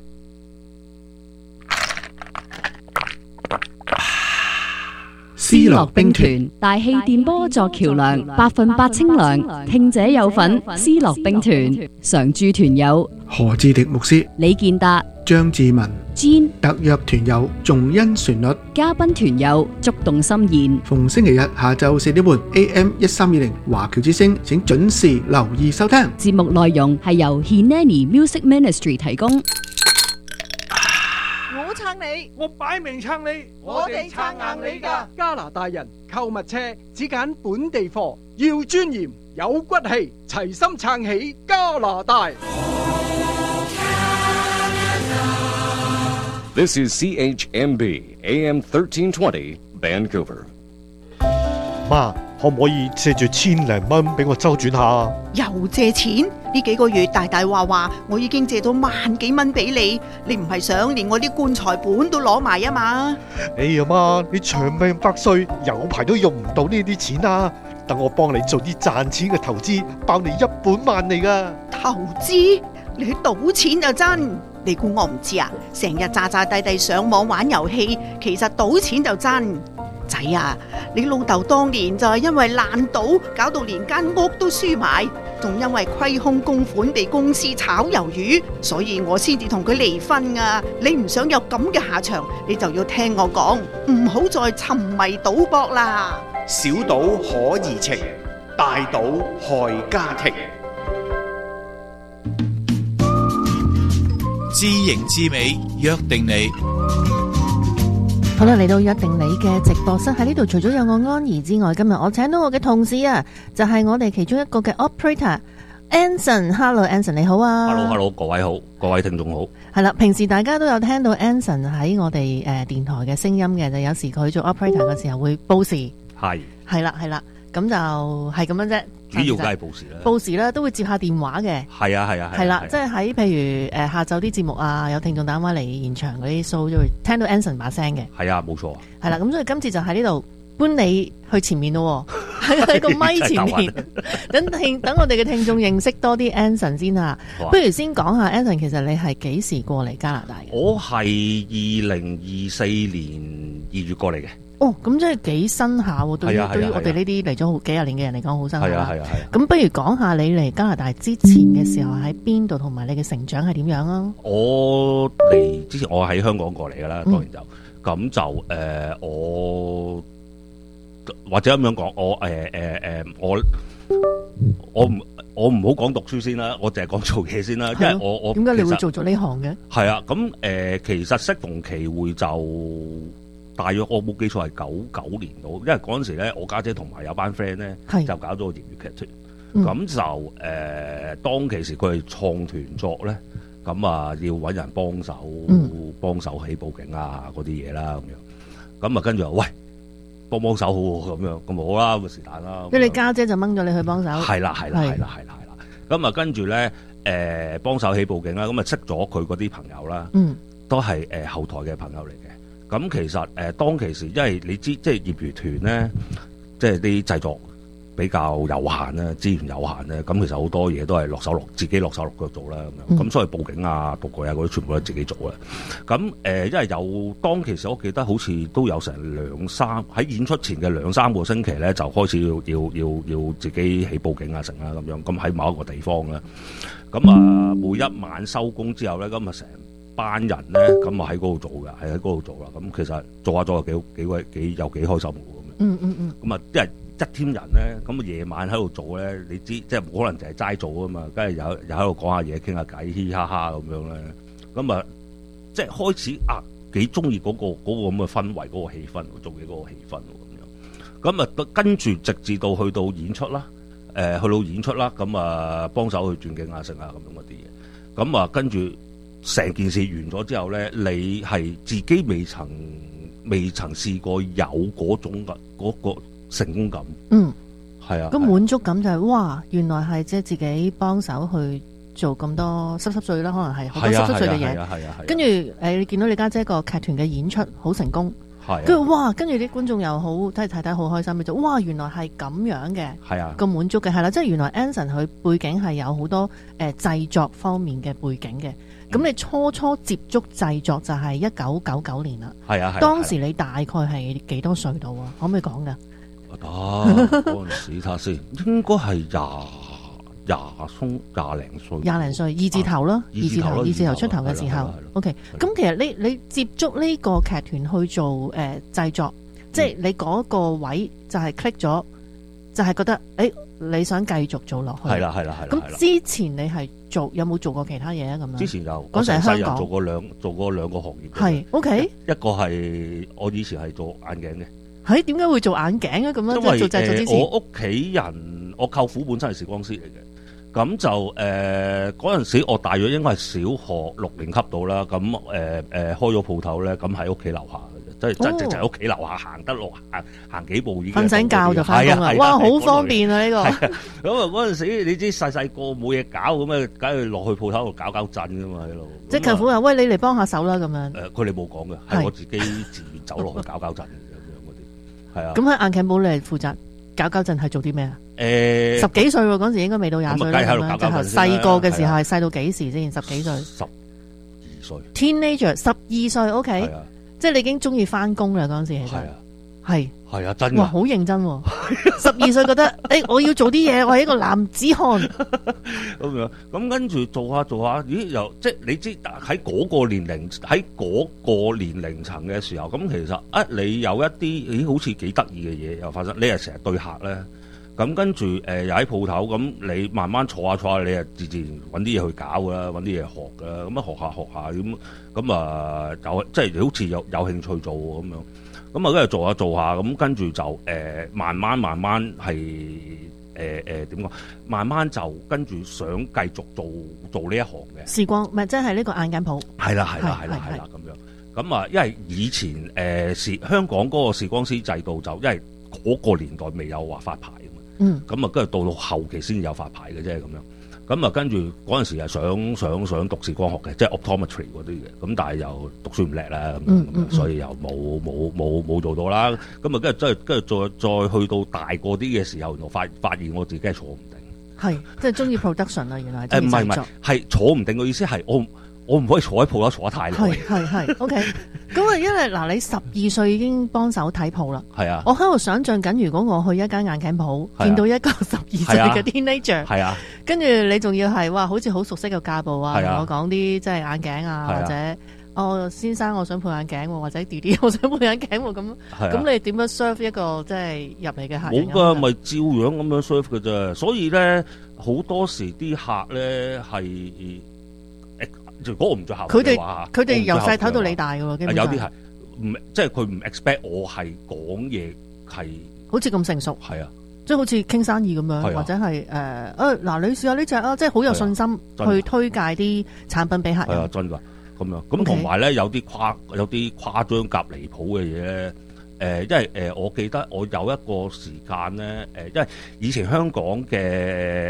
思樂兵團大氣電波作橋梁，8%清涼，聽者有份。思樂兵團常駐團友何志迪牧師、 李健達、 張志文、 Jean 特約團友仲恩旋律， 嘉賓團友觸動心弦。 逢星期日下晝4點半 AM 1320華僑之聲，請準時留意收聽。 節目內容係由 Hineni Music Ministry 提供。 我撐你， 我擺明撐你，我哋撐硬你㗎。加拿大人購物車只揀本地貨，要尊嚴有骨氣，齊心撐起加拿大。 This is CHMB AM 1320 Vancouver。 媽，可唔可以借住1,000零蚊俾我周轉下？ 又借錢？呢幾個月大大話我已經借到萬幾蚊俾你，你唔係想連我啲棺材本都攞埋啊嘛？ 哎呀媽，你長命百歲，有排都用唔到呢啲錢啊！等我幫你做啲賺錢嘅投資，包你一本萬利噶。 投資？你去賭錢就真？你估我唔知啊？成日詐詐諦諦上網玩遊戲，其實賭錢就真。仔啊，你老豆當年就係因為爛賭，搞到連間屋都輸埋，仲因為虧空公款被公司炒魷魚，所以我先至同佢離婚啊！你唔想有咁嘅下場，你就要聽我講，唔好再沉迷賭博啦。 小賭可怡情，大賭害家庭。 知型知美，約定你。 好啦，嚟到約定你嘅直播室，喺呢度除咗有我安怡之外，今日我請到我嘅同事啊，就係我哋其中一個嘅 operator Anson。Hello Anson， 你好啊。 Hello， 各位好，各位聽眾好。 係啦，平時大家都有聽到 Anson 喺我哋電台嘅聲音嘅，就有時佢做 operator 嘅時候會報時。係啦，咁就係咁樣啫。 主要梗係報時啦， 報時啦，都會接下電話嘅。 係啊， 係啦，即係喺譬如下晝啲節目啊，有聽眾打電話嚟現場嗰啲 show，就會聽到 Anson 把聲嘅。 係啊，冇錯。 係啦，咁所以今次就喺呢度搬你去前面咯，喺個咪前面，等我哋嘅聽眾認識多啲 Anson 先啊。不如先講下 Anson， 其實你係幾時過嚟加拿大嘅？ 我係2024年2月過嚟嘅。 哦，咁即係幾新下喎，對於我哋呢啲嚟咗幾廿年嘅人嚟講，好新下。 係啊。 咁不如講下你嚟加拿大之前嘅時候喺邊度，同埋你嘅成長係點樣啊？ 我嚟之前，我喺香港過嚟噶啦，當然就咁就我或者咁樣講，我唔好講讀書先啦，我淨係講做嘢先啦，因為我點解你會做呢行嘅？ 係啊，咁其實適逢其會就。大約我冇記錯係99年到，因為嗰陣時咧，我家姐同埋有班 friend 咧就搞咗個業餘劇團，咁就當其時佢係創團作咧，咁啊要揾人幫手起報警啊嗰啲嘢啦咁樣，咁啊跟住話喂幫手好咁樣，咁好啦，咁是但啦。 即係你家姐就掹咗你去幫手。係啦， 咁啊跟住咧幫手起報警啦，咁啊識咗佢嗰啲朋友啦，都係後台嘅朋友嚟嘅。咁其實當其時，因為你知即係業餘團咧，即係啲製作比較有限咧，資源有限咧，咁其實好多嘢都係自己落手落腳做啦咁樣，咁所以報警啊、道具啊嗰啲全部都係自己做啦。咁因為有當其實我記得好似都有成喺演出前嘅2-3個星期咧，就開始要自己起報警啊成啊咁樣，咁喺某一個地方咧，咁啊每一晚收工之後咧，咁啊成班人咧，咁啊喺嗰度做嘅，係喺嗰度做啦。咁其實做下幾開心嘅咁樣。咁啊，因為一 team 人咧，咁啊夜晚喺度做咧，你知即係冇可能淨係齋做啊嘛，梗係又喺度講下嘢、傾下偈、嘻嘻哈哈咁樣咧。咁啊，即係開始幾中意嗰個咁嘅氛圍、嗰個氣氛，做嘢嗰個氣氛咁樣。咁啊，跟住直至到去到演出啦，咁啊幫手去轉景啊、成啊咁樣嗰啲嘢。咁啊，跟住成件事完咗之後咧，你係自己未曾試過有嗰種嗰個成功感。係啊。咁滿足感就係哇，原來係即係自己幫手去做咁多濕碎啦，可能係好多濕碎嘅嘢。跟住你見到你家姐個劇團嘅演出好成功。跟住哇，跟住啲觀眾又好，睇睇好開心，就哇，原來係咁樣嘅。係啊。咁滿足嘅係啦，即係原來 Anson 佢背景係有好多製作方面嘅背景嘅。咁你初接觸製作就係1999年啦。係啊。當時你大概係幾多歲到啊？可唔可以講㗎？ 嗰陣時睇下先，應該係廿零歲， 二字頭啦，二字頭出頭嘅時候。OK， 咁其實你接觸呢個劇團去做製作，即係你嗰個位就係 click 咗，就係覺得你想繼續做落去。係啦。咁之前你係有冇做過其他嘢啊？咁樣之前有，嗰陣喺香港做過兩個行業。係 OK， 一個係我以前係做眼鏡嘅。係點解會做眼鏡啊？咁樣即係做製作之前， 我屋企人，我舅父本身係視光師嚟嘅，咁就嗰陣時我大約應該係小學6年級到啦，咁開咗鋪頭咧，咁喺屋企樓下嘅啫，即係直喺屋企樓下行得落行幾步已經瞓醒覺就翻工啦，哇，好方便啊呢個！咁啊嗰陣時你知細個冇嘢搞咁啊，梗係落去鋪頭度搞震噶嘛喺度。即係舅父話：喂，你嚟幫下手啦咁樣。佢哋冇講嘅，係我自己自願走落去搞震。係啊，咁喺眼鏡鋪你係負責搞震係做啲咩啊？10幾歲喎，嗰陣時應該未到20歲啦。咁啊，細個嘅時候係細到幾時先？10幾歲？12歲。Teenager 12歲 ，OK，即係你已經中意翻工啦嗰陣時，其實係啊，真嘅。哇，好認真喎！12歲覺得我要做啲嘢，我係一個男子漢咁樣。咁跟住做下，咦？又即係你知喺嗰個年齡層嘅時候，咁其實你有一啲好似幾得意嘅嘢又發生。你係成日對客咧，咁跟住又喺鋪頭，咁你慢慢坐下，你係自然揾啲嘢去搞噶啦，揾啲嘢學噶啦，咁學下咁啊即係好似有興趣做咁樣。咁啊，跟住做下，咁跟住就慢慢係點講？慢慢就跟住想繼續做呢一行嘅視光，唔係即係呢個眼鏡鋪。係啦咁樣。咁啊，因為以前香港嗰個視光師制度就因為嗰個年代未有話發牌啊嘛。咁啊，跟住到後期先有發牌嘅啫咁樣。咁啊，跟住嗰陣時係想讀視光學嘅，即係 optometry 嗰啲嘅。咁但係又讀書唔叻啦，咁所以又冇做到啦。咁啊，跟住再去到大個啲嘅時候，就發現我自己係坐唔定。係，即係中意 production 啊，原來係。唔係，係坐唔定嘅意思係我唔可以坐喺鋪頭坐得太耐。係 OK。咁啊，因為嗱，你12歲已經幫手睇鋪啦。係啊。我喺度想像緊，如果我去一間眼鏡鋪，見到一個12歲嘅 teenager，係啊，跟住你仲要係哇，好似好熟悉嘅架步啊，同我講啲即係眼鏡啊，或者先生我想配眼鏡喎，或者弟弟我想配眼鏡喎，咁你點樣 serve 一個即係入嚟嘅客人？冇㗎，咪照樣咁樣 serve 㗎啫。所以咧，好多時啲客咧係。如果我唔做校長嘅話，佢哋由細睇到你大嘅喎，基本上有啲係即係佢唔 expect 我係講嘢係好似咁成熟，係啊，即係好似傾生意咁樣，或者係嗱，你試下呢隻啊，即係好有信心去推介啲產品俾客人。係啊，真㗎咁樣。咁同埋咧，有啲誇張夾離譜嘅嘢咧。因為我記得我有一個時間咧，因為以前香港嘅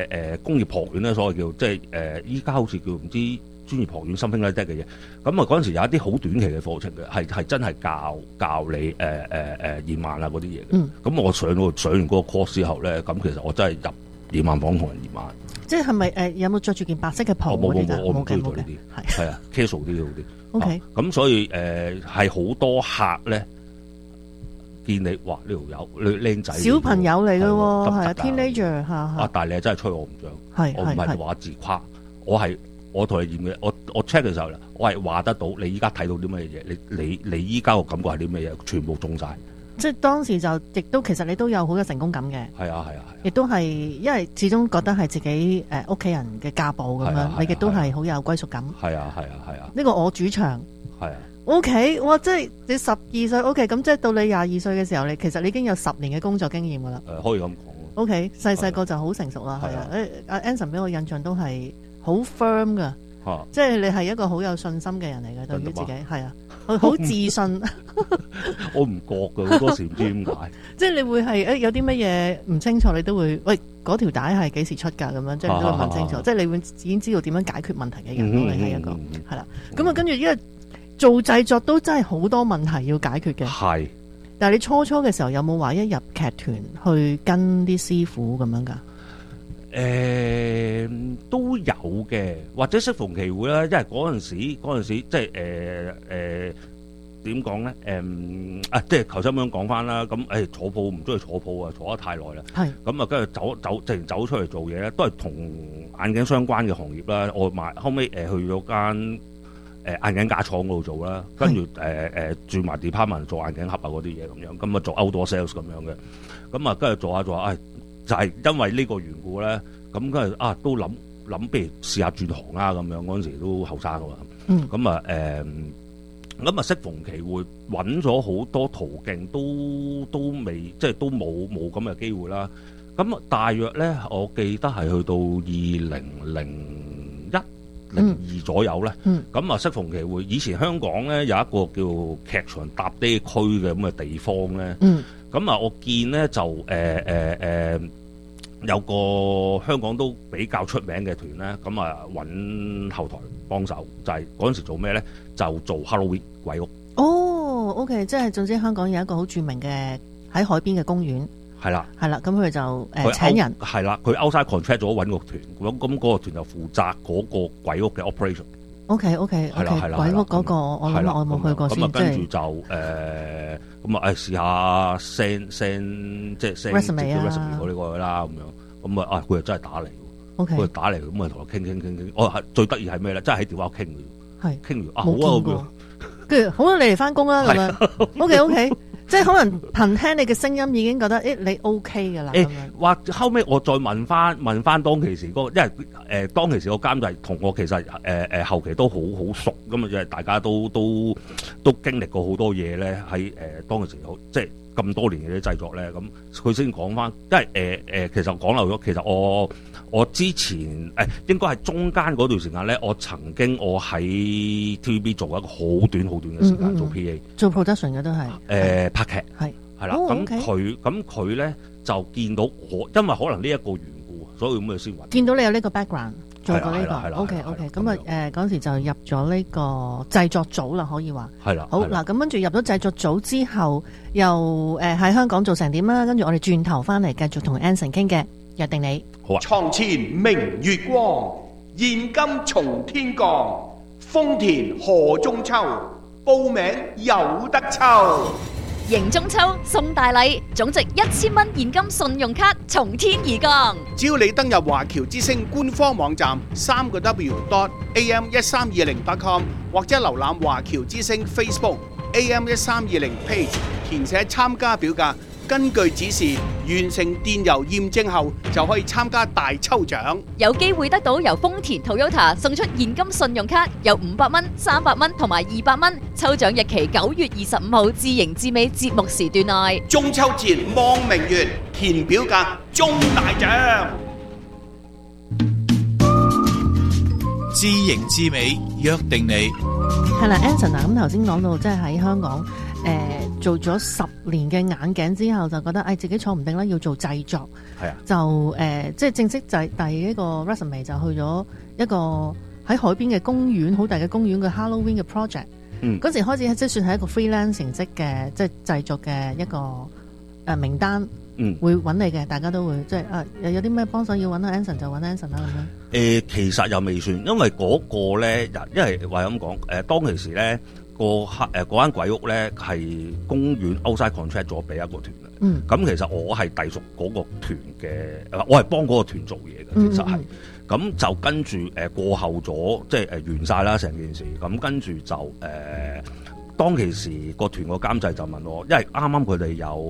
工業學院咧，所謂叫即係依家好似叫唔知專業學院 something like that 嘅嘢。咁啊嗰陣時有一啲好短期嘅課程嘅，係真係教你驗萬啊嗰啲嘢嘅。咁我上完嗰個 course 之後咧，咁其實我真係入驗萬房同人驗萬。 即係係咪有冇着住件白色嘅袍嗰啲㗎？ 我唔中意做呢啲，係啊 casual 啲好啲。 OK。 咁所以係好多客咧。見你哇呢條友你靚仔， 小朋友嚟嘅喎，係啊 teenager 嚇。 但係你係真係吹我唔漲， 係我唔係話自誇，我同你驗嘅，我 check 嘅時候我係話得到你依家睇到啲乜嘢，你依家個感覺係啲乜嘢，全部中晒。 即係當時就亦都其實你都有好多成功感嘅。 係啊， 亦都係因為始終覺得係自己屋企人嘅家暴咁樣，你亦都係好有歸屬感。 係啊。 呢個我主場。 係啊。 O K， 哇！即係你12歲 ，O K， 咁即係到你22歲嘅時候，其實你已經有10年嘅工作經驗噶啦。 可以咁講。 O K， 細個就好成熟啦，係啊。阿 Anson 俾我印象都係好 firm 噶，即係你係一個好有信心嘅人嚟嘅，對於自己係啊，好自信。 我唔覺噶，好多時唔知點解。 即係你會係有啲乜嘢唔清楚，你都會喂嗰條帶係幾時出㗎咁樣，即係你都會問清楚。即係你會已經知道點樣解決問題嘅人咯，你係一個係啦。咁啊，跟住因為做製作都真係好多問題要解決嘅。係。但係你初嘅時候有冇話一入劇團去跟啲師傅咁樣㗎？ 都有嘅，或者適逢其會啦。因為嗰陣時即係點講咧？即係頭先咁樣講翻啦。咁坐鋪唔中意坐鋪啊，坐得太耐啦。係。咁啊，跟住走出嚟做嘢咧，都係同眼鏡相關嘅行業啦。我後尾去咗間眼鏡架廠嗰度做啦，跟住轉埋 department 做眼鏡盒啊嗰啲嘢咁樣，咁啊做 outdoor sales 咁樣嘅，咁啊跟住做下，就係因為呢個緣故咧，咁跟住都諗，不如試下轉行啦咁樣，嗰陣時都後生噶嘛，咁啊適逢其會揾咗好多途徑，都未即係都冇咁嘅機會啦。咁大約咧，我記得係去到2002左右咧，咁啊適逢其會，以前香港咧有一個叫劇場搭爹區嘅咁嘅地方咧，咁啊我見咧就有個香港都比較出名嘅團咧，咁啊揾後台幫手，就係嗰陣時做咩咧？就做 Halloween 鬼屋。哦 ，OK， 即係總之香港有一個好著名嘅喺海邊嘅公園。係啦，咁佢就請人。 係啦，佢 outside contract 咗揾個團，咁嗰個團就負責嗰個鬼屋嘅 operation。 OK， 係啦，鬼屋嗰個我諗我冇去過先。 咁啊，跟住就咁啊，試下 send 即係 send resume 嗰啲過去啦，咁樣。咁啊，佢又真係打嚟。OK，佢打嚟，咁啊同我傾。我最得意係咩咧？真係喺電話傾嘅。係傾完好啊咁樣。 跟住好啦，你嚟翻工啦咁樣。OK。即係可能憑聽你嘅聲音已經覺得你 OK 㗎啦。 或後尾我再問翻當其時嗰個，因為當其時個監製同我其實後期都好熟咁嘛，即係大家都經歷過好多嘢咧。喺當其時即係咁多年嘅啲製作咧，咁佢先講翻，因為其實講漏咗，其實我之前應該係中間嗰段時間咧，我曾經喺 TVB 做一個好短嘅時間做 PA， 做 production 嘅都係拍劇係啦。咁佢咧就見到我，因為可能呢一個緣故，所以咁佢先揾。 見到你有呢個 background，做過呢個 OK，咁啊嗰陣時就入咗呢個製作組啦，可以話係啦。好嗱，咁跟住入咗製作組之後，又喺香港做成點啦？跟住我哋轉頭翻嚟繼續同 Anson 傾嘅，約定你。 好啊！ 床前明月光，現金從天降，豐田賀中秋，報名有得抽。 迎中秋送大禮，總值1000蚊現金信用卡從天而降。 只要你登入華僑之星官方網站3w.am1320.com 或者瀏覽華僑之星 Facebook AM1320 page， 填寫參加表格，根據指示完成電郵驗證後，就可以參加大抽獎， 有機會得到由豐田 Toyota 送出現金信用卡，有500蚊、300蚊同埋200蚊。抽獎日期9月25號至迎至尾節目時段內。 中秋前望明月，填表格中大獎。 知型知美，約定你。 係啦 ，Anson 啊，咁頭先講到即係喺香港做咗10年嘅眼鏡之後，就覺得自己坐唔定啦，要做製作。 係啊， 就即係正式就第一個 resume 就去咗一個喺海邊嘅公園，好大嘅公園嘅 Halloween 嘅 project。嗰時開始即係算係一個 freelance 形式嘅，即係製作嘅一個名單。會揾你嘅，大家都會即係有啲咩幫手要揾Anson 就揾Anson啦咁樣。 其實又未算，因為嗰個咧，因為話咁講，當其時咧嗰間鬼屋咧係公園 outside contract 咗俾一個團嘅。咁其實我係隸屬嗰個團嘅，我係幫嗰個團做嘢嘅，其實係。咁就跟住過後咗，即係完晒啦成件事。咁跟住就當其時個團個監製就問我，因為啱啱佢哋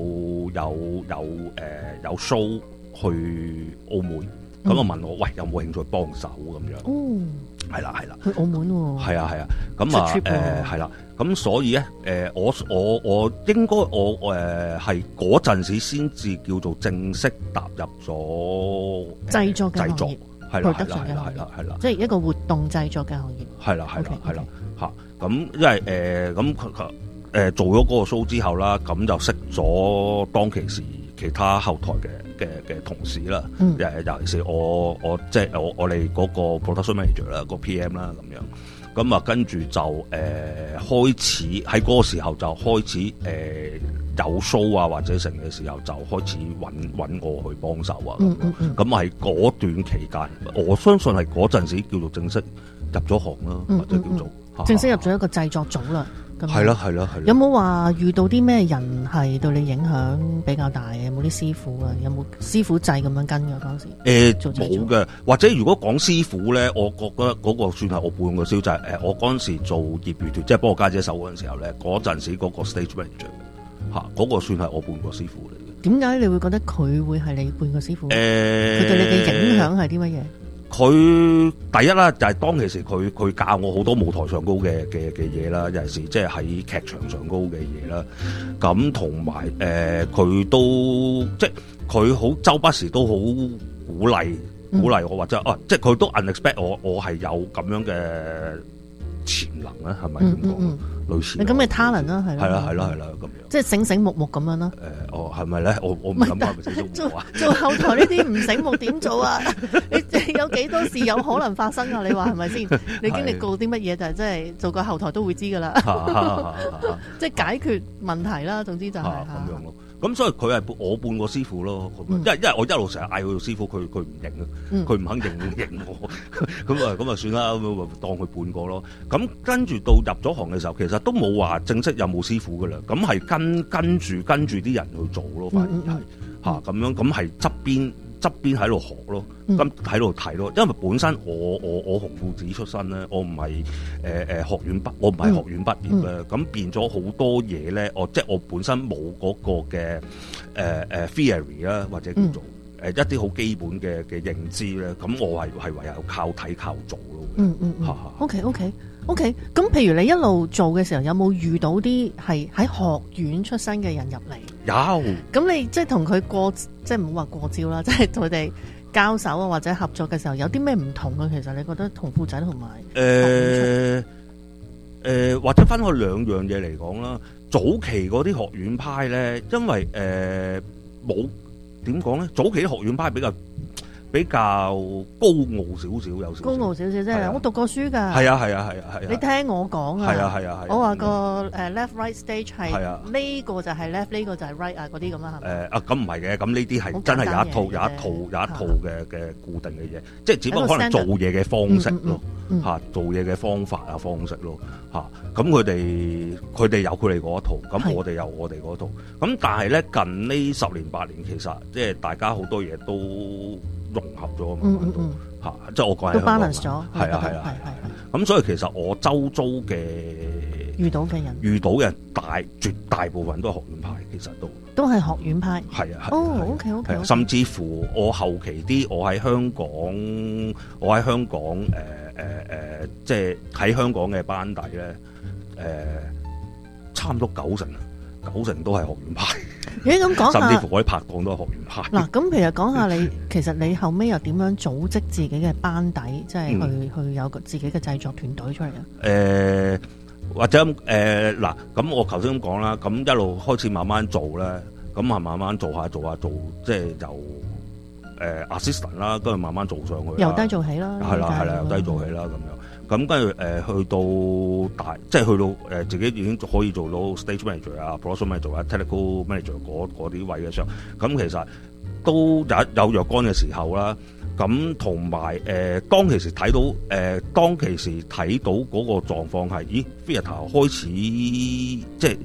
有 show 去澳門，咁就問我，喂，有冇興趣幫手咁樣？哦，係啦， 去澳門喎。 係啊，咁係啦，咁所以咧，我應該係嗰陣時先至叫做正式踏入咗製作嘅行業， 係啦， 即係一個活動製作嘅行業。係啦嚇。咁因為做咗嗰個 show 之後啦，咁就識咗當其時其他後台嘅同事啦。尤其是我即係我哋嗰個 production manager 啦，個 PM 啦咁樣。咁啊跟住就開始喺嗰個時候就開始有 show 啊或者成嘅時候就開始揾我去幫手啊。咁喺嗰段期間，我相信係嗰陣時叫做正式入咗行啦，或者叫做。 正式入咗一個製作組啦， 係啦。 有冇話遇到啲咩人係對你影響比較大嘅？有冇啲師傅啊？有冇師傅制咁樣跟嘅嗰陣時？ 冇嘅，或者如果講師傅咧，我覺得嗰個算係我半個燒就係我嗰陣時做業餘團，即係幫我家姐手嗰陣時候咧，嗰陣時嗰個 stage manager 嗰個算係我半個師傅嚟嘅。 點解你會覺得佢會係你半個師傅？佢對你嘅影響係啲乜嘢？ 佢第一啦，就係當其時佢教我好多舞台上高嘅嘢啦，尤其是即係喺劇場上高嘅嘢啦。咁同埋佢都即係佢好周不時都好鼓勵我，或者即係佢都 unexpect 我係有咁樣嘅潛能咧，係咪咁講？類似你咁嘅 talent 啦，係啦咁樣， 即係醒醒目目咁樣咯。 係咪咧？我唔諗係咪醒醒目目啊？ 做後台呢啲唔醒目點做啊？你有幾多事有可能發生啊？你話係咪先？你經歷過啲乜嘢就係即係做個後台都會知噶啦。即係解決問題啦，總之就係咁樣咯。咁所以佢係我半個師傅咯，因為我一路成日嗌佢做師傅，佢唔認啊，佢唔肯認我，咁啊算啦，咁當佢半個咯。咁跟住到入咗行嘅時候，其實都冇話正式有冇師傅噶啦，咁係跟住啲人去做咯，反而係嚇咁樣，咁係側邊喺度學咯，咁喺度睇咯。因為本身我紅褲子出身咧，我唔係學院畢，我唔係學院畢業咧，咁變咗好多嘢咧。即係我本身冇嗰個嘅theory 啦，或者叫做一啲好基本嘅認知咧。咁我係唯有靠睇靠做咯。 OK。咁譬如你一路做嘅時候，有冇遇到啲係喺學院出身嘅人入嚟？ 有。咁你即係同佢即係唔好話過招啦，即係同佢哋交手啊或者合作嘅時候，有啲咩唔同啊？其實你覺得同褲仔同埋或者分開兩樣嘢嚟講啦。早期嗰啲學院派咧，因為冇點講咧，早期啲學院派比較高傲少少，有少高傲少少啫。我讀過書㗎。 係啊。 你聽我講啊。 係啊。 我話個left right stage 係呢個就係 left，呢個就係 right 啊，嗰啲咁啊，係咪？ 咁唔係嘅，咁呢啲係真係有一套嘅固定嘅嘢，即係只不過可能做嘢嘅方式咯，做嘢嘅方法啊方式咯，咁佢哋有佢哋嗰一套，咁我哋有我哋嗰套。咁但係咧近呢10年8年，其實即係大家好多嘢都融合咗即係我講係都 balance 咗， 係啊。咁所以其實我周遭嘅遇到嘅人絕大部分都係學院派，其實都係學院派。 係啊。 OK。 甚至乎我後期啲，我喺香港即係喺香港嘅班底咧，差唔多九成都係學院派。 咁講下， 甚至乎我啲拍檔都係學院派。 嗱，咁其實講下你，其實你後尾又點樣組織自己嘅班底，即係去有個自己嘅製作團隊出嚟啊？ 或者嗱，咁我頭先咁講啦，咁一路開始慢慢做咧，咁係慢慢做下，即係由assistant 啦，跟住慢慢做上去， 由低做起啦， 係啦，由低做起啦咁樣。咁跟住去到大，即係去到自己已經可以做到 stage manager 啊、production manager 啊、technical manager 嗰啲位嘅時候，咁其實都有若干嘅時候啦。咁同埋當其時睇到嗰個狀況係，咦 theatre 開始即係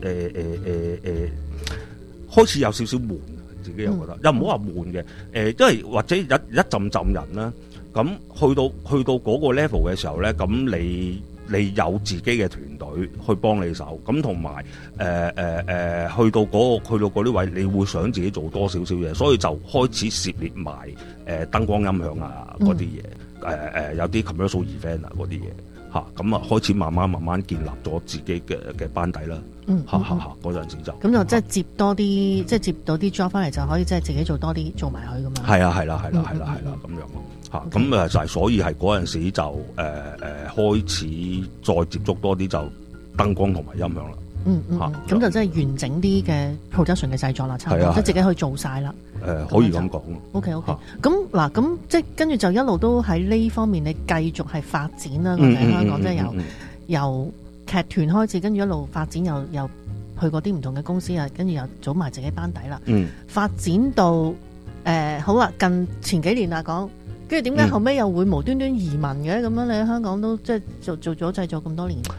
開始有少少悶，自己又覺得，又唔好話悶嘅，因為或者一陣人啦。咁去到嗰個 level 嘅時候咧，咁你有自己嘅團隊去幫你手，咁同埋去到嗰啲位，你會想自己做多少少嘢，所以就開始涉獵埋燈光音響啊嗰啲嘢，有啲 commercial event 啊嗰啲嘢嚇，咁啊開始慢慢建立咗自己嘅班底啦。嗰陣時就咁就即係接多啲，即係接到啲 job 翻嚟就可以即係自己做多啲，做埋佢咁樣。係啦咁樣。咁就係所以係嗰陣時就開始再接觸多啲就燈光同埋音響啦。 咁就真係完整啲嘅 production 嘅製作啦，差唔多即係自己去做晒啦。 可以咁講。 OK。咁嗱，咁即係跟住就一路都喺呢方面，你繼續係發展啦。我哋喺香港即係由劇團開始，跟住一路發展，又去過啲唔同嘅公司啊，跟住又組埋自己班底啦。發展到好啦，前幾年啦講。跟住點解後尾又會無端端移民嘅？咁樣你喺香港都即係做咗製作咁多年，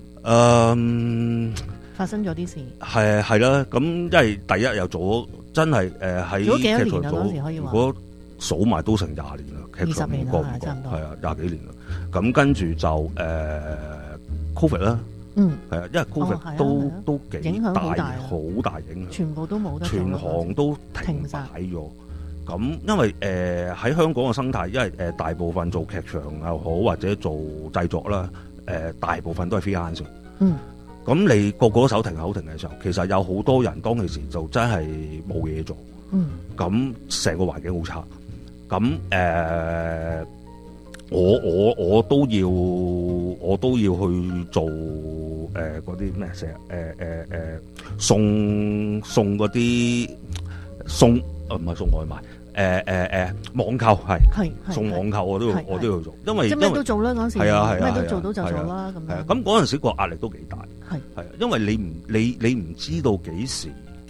發生咗啲事。 係啦，咁因為第一又做真係喺做咗幾多年啊？嗰時可以話， 如果數埋都成20年啦 ，20年啦，差唔多。 係啊，20幾年啦。咁跟住就Covid 啦，係啊，因為 Covid 都幾影響好大， 好大影響， 全部都冇得做， 全行都停擺咗。咁因為喺香港嘅生態，因為大部分做劇場又好或者做製作啦，大部分都係 freelance。咁你個個手停口停嘅時候，其實有好多人當其時就真係冇嘢做。咁成個環境好差。咁我都要去做嗰啲咩成日送嗰啲唔係送外賣。網購係送網購我都要去做，因為即係咩都做啦嗰時，咩都做到就做啦咁樣。 咁嗰陣時個壓力都幾大，係因為你唔知道幾時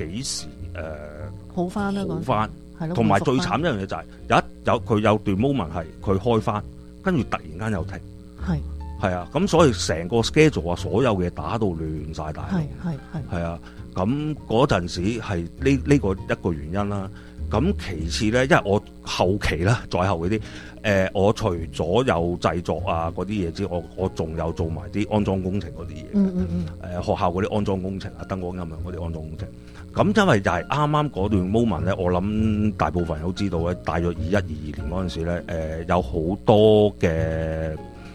好翻啦， 好翻，同埋最慘一樣嘢就係佢有段 moment 係佢開翻，跟住突然間又停，係啊，咁所以成個 schedule 啊，所有嘢打到亂晒大，係啊，咁嗰陣時係呢個一個原因啦。咁其次咧，因為我後期啦，再後嗰啲，我除咗有製作啊嗰啲嘢之外，我仲有做埋啲安裝工程嗰啲嘢。學校嗰啲安裝工程啊，燈光音響嗰啲安裝工程。咁因為就係啱啱嗰段 moment 咧，我諗大部分人都知道咧，大約21、22年嗰陣時咧，有好多嘅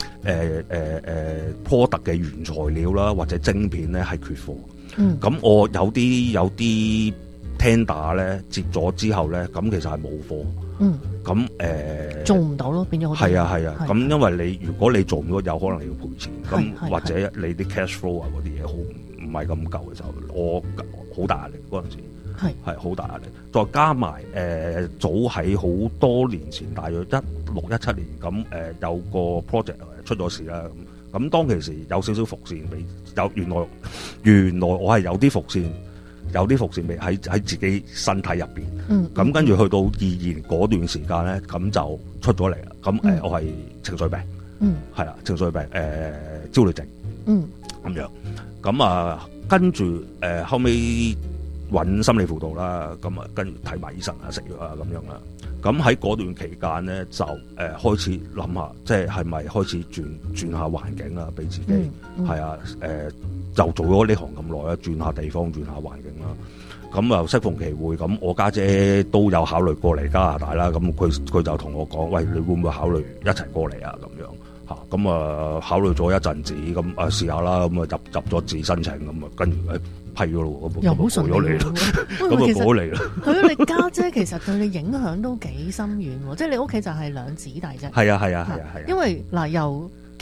product 嘅原材料啦，或者晶片咧係缺貨。咁我有啲tender 咧接咗之後咧，咁其實係冇貨。咁做唔到咯，變咗好。 係啊。咁因為如果你做唔到，有可能你要賠錢。咁或者你啲 cash flow 啊嗰啲嘢唔係咁夠嘅時候，我好大壓力嗰陣時。係好大壓力。再加埋早喺好多年前，大約16、17年咁有個 project 出咗事啦。咁當其時有少少伏線，原來我係有啲伏線未喺自己身體入邊。咁跟住去到22年嗰段時間咧，咁就出咗嚟啦。咁我係情緒病，係啦，情緒病焦慮症，咁樣。咁啊，跟住後尾揾心理輔導啦，咁啊跟住睇埋醫生啊，食藥啊咁樣啦。咁喺嗰段期間咧，就開始諗下，即係咪開始轉下環境啦，俾自己係啊就做咗呢行咁耐啦，轉下地方，轉下環境啦。咁又適逢其會，咁我家姐都有考慮過嚟加拿大啦。咁佢就同我講：喂，你會唔會考慮一齊過嚟啊？咁樣嚇，咁啊考慮咗一陣子，咁啊試下啦。咁啊入咗字申請，咁啊跟住批咗咯， 又好順利咯，咁啊過嚟啦。 係啊，你家姐其實對你影響都幾深遠喎，即係你屋企就係兩姊弟啫。 係啊。 因為嗱由劇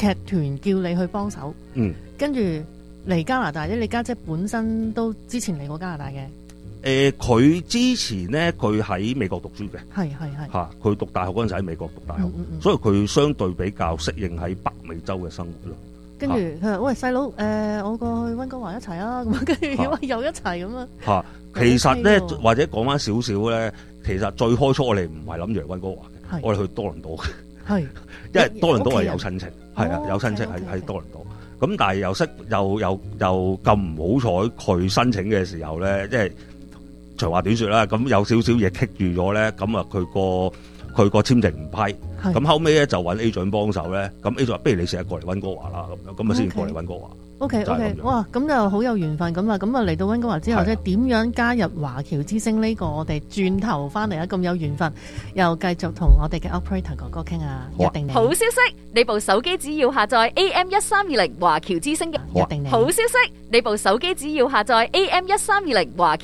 劇團叫你去幫手，跟住嚟加拿大啫。你家姐本身都之前嚟過加拿大嘅。 佢之前咧，佢喺美國讀書嘅， 係嚇，佢讀大學嗰陣時喺美國讀大學，所以佢相對比較適應喺北美洲嘅生活咯。 跟住佢話：喂，細佬，我過去溫哥華一齊啊！咁跟住又一齊咁啊！ 嚇，其實咧，或者講翻少少咧，其實最開初我哋唔係諗住嚟溫哥華嘅，我哋去多倫多嘅， 係， 因為多倫多係有親戚，係啊，有親戚喺多倫多。咁但係又咁唔好彩，佢申請嘅時候咧，即係長話短説啦，咁有少少嘢棘住咗咧，咁啊佢個簽證唔批，咁後尾咧就揾 agent 幫手咧，咁 agent 話不如你成日過嚟溫哥華啦，咁啊先過嚟溫哥華。 OK，哇，咁就好有緣分咁啊！咁啊嚟到溫哥華之後，即係點樣加入華僑之星呢個？我哋轉頭翻嚟啊，咁有緣分，又繼續同我哋嘅 operator 哥哥傾啊，一定你。 好消息，你部手機只要下載 AM1320華僑之星嘅， 一定你。 好消息，你部手機只要下載 AM1320華僑。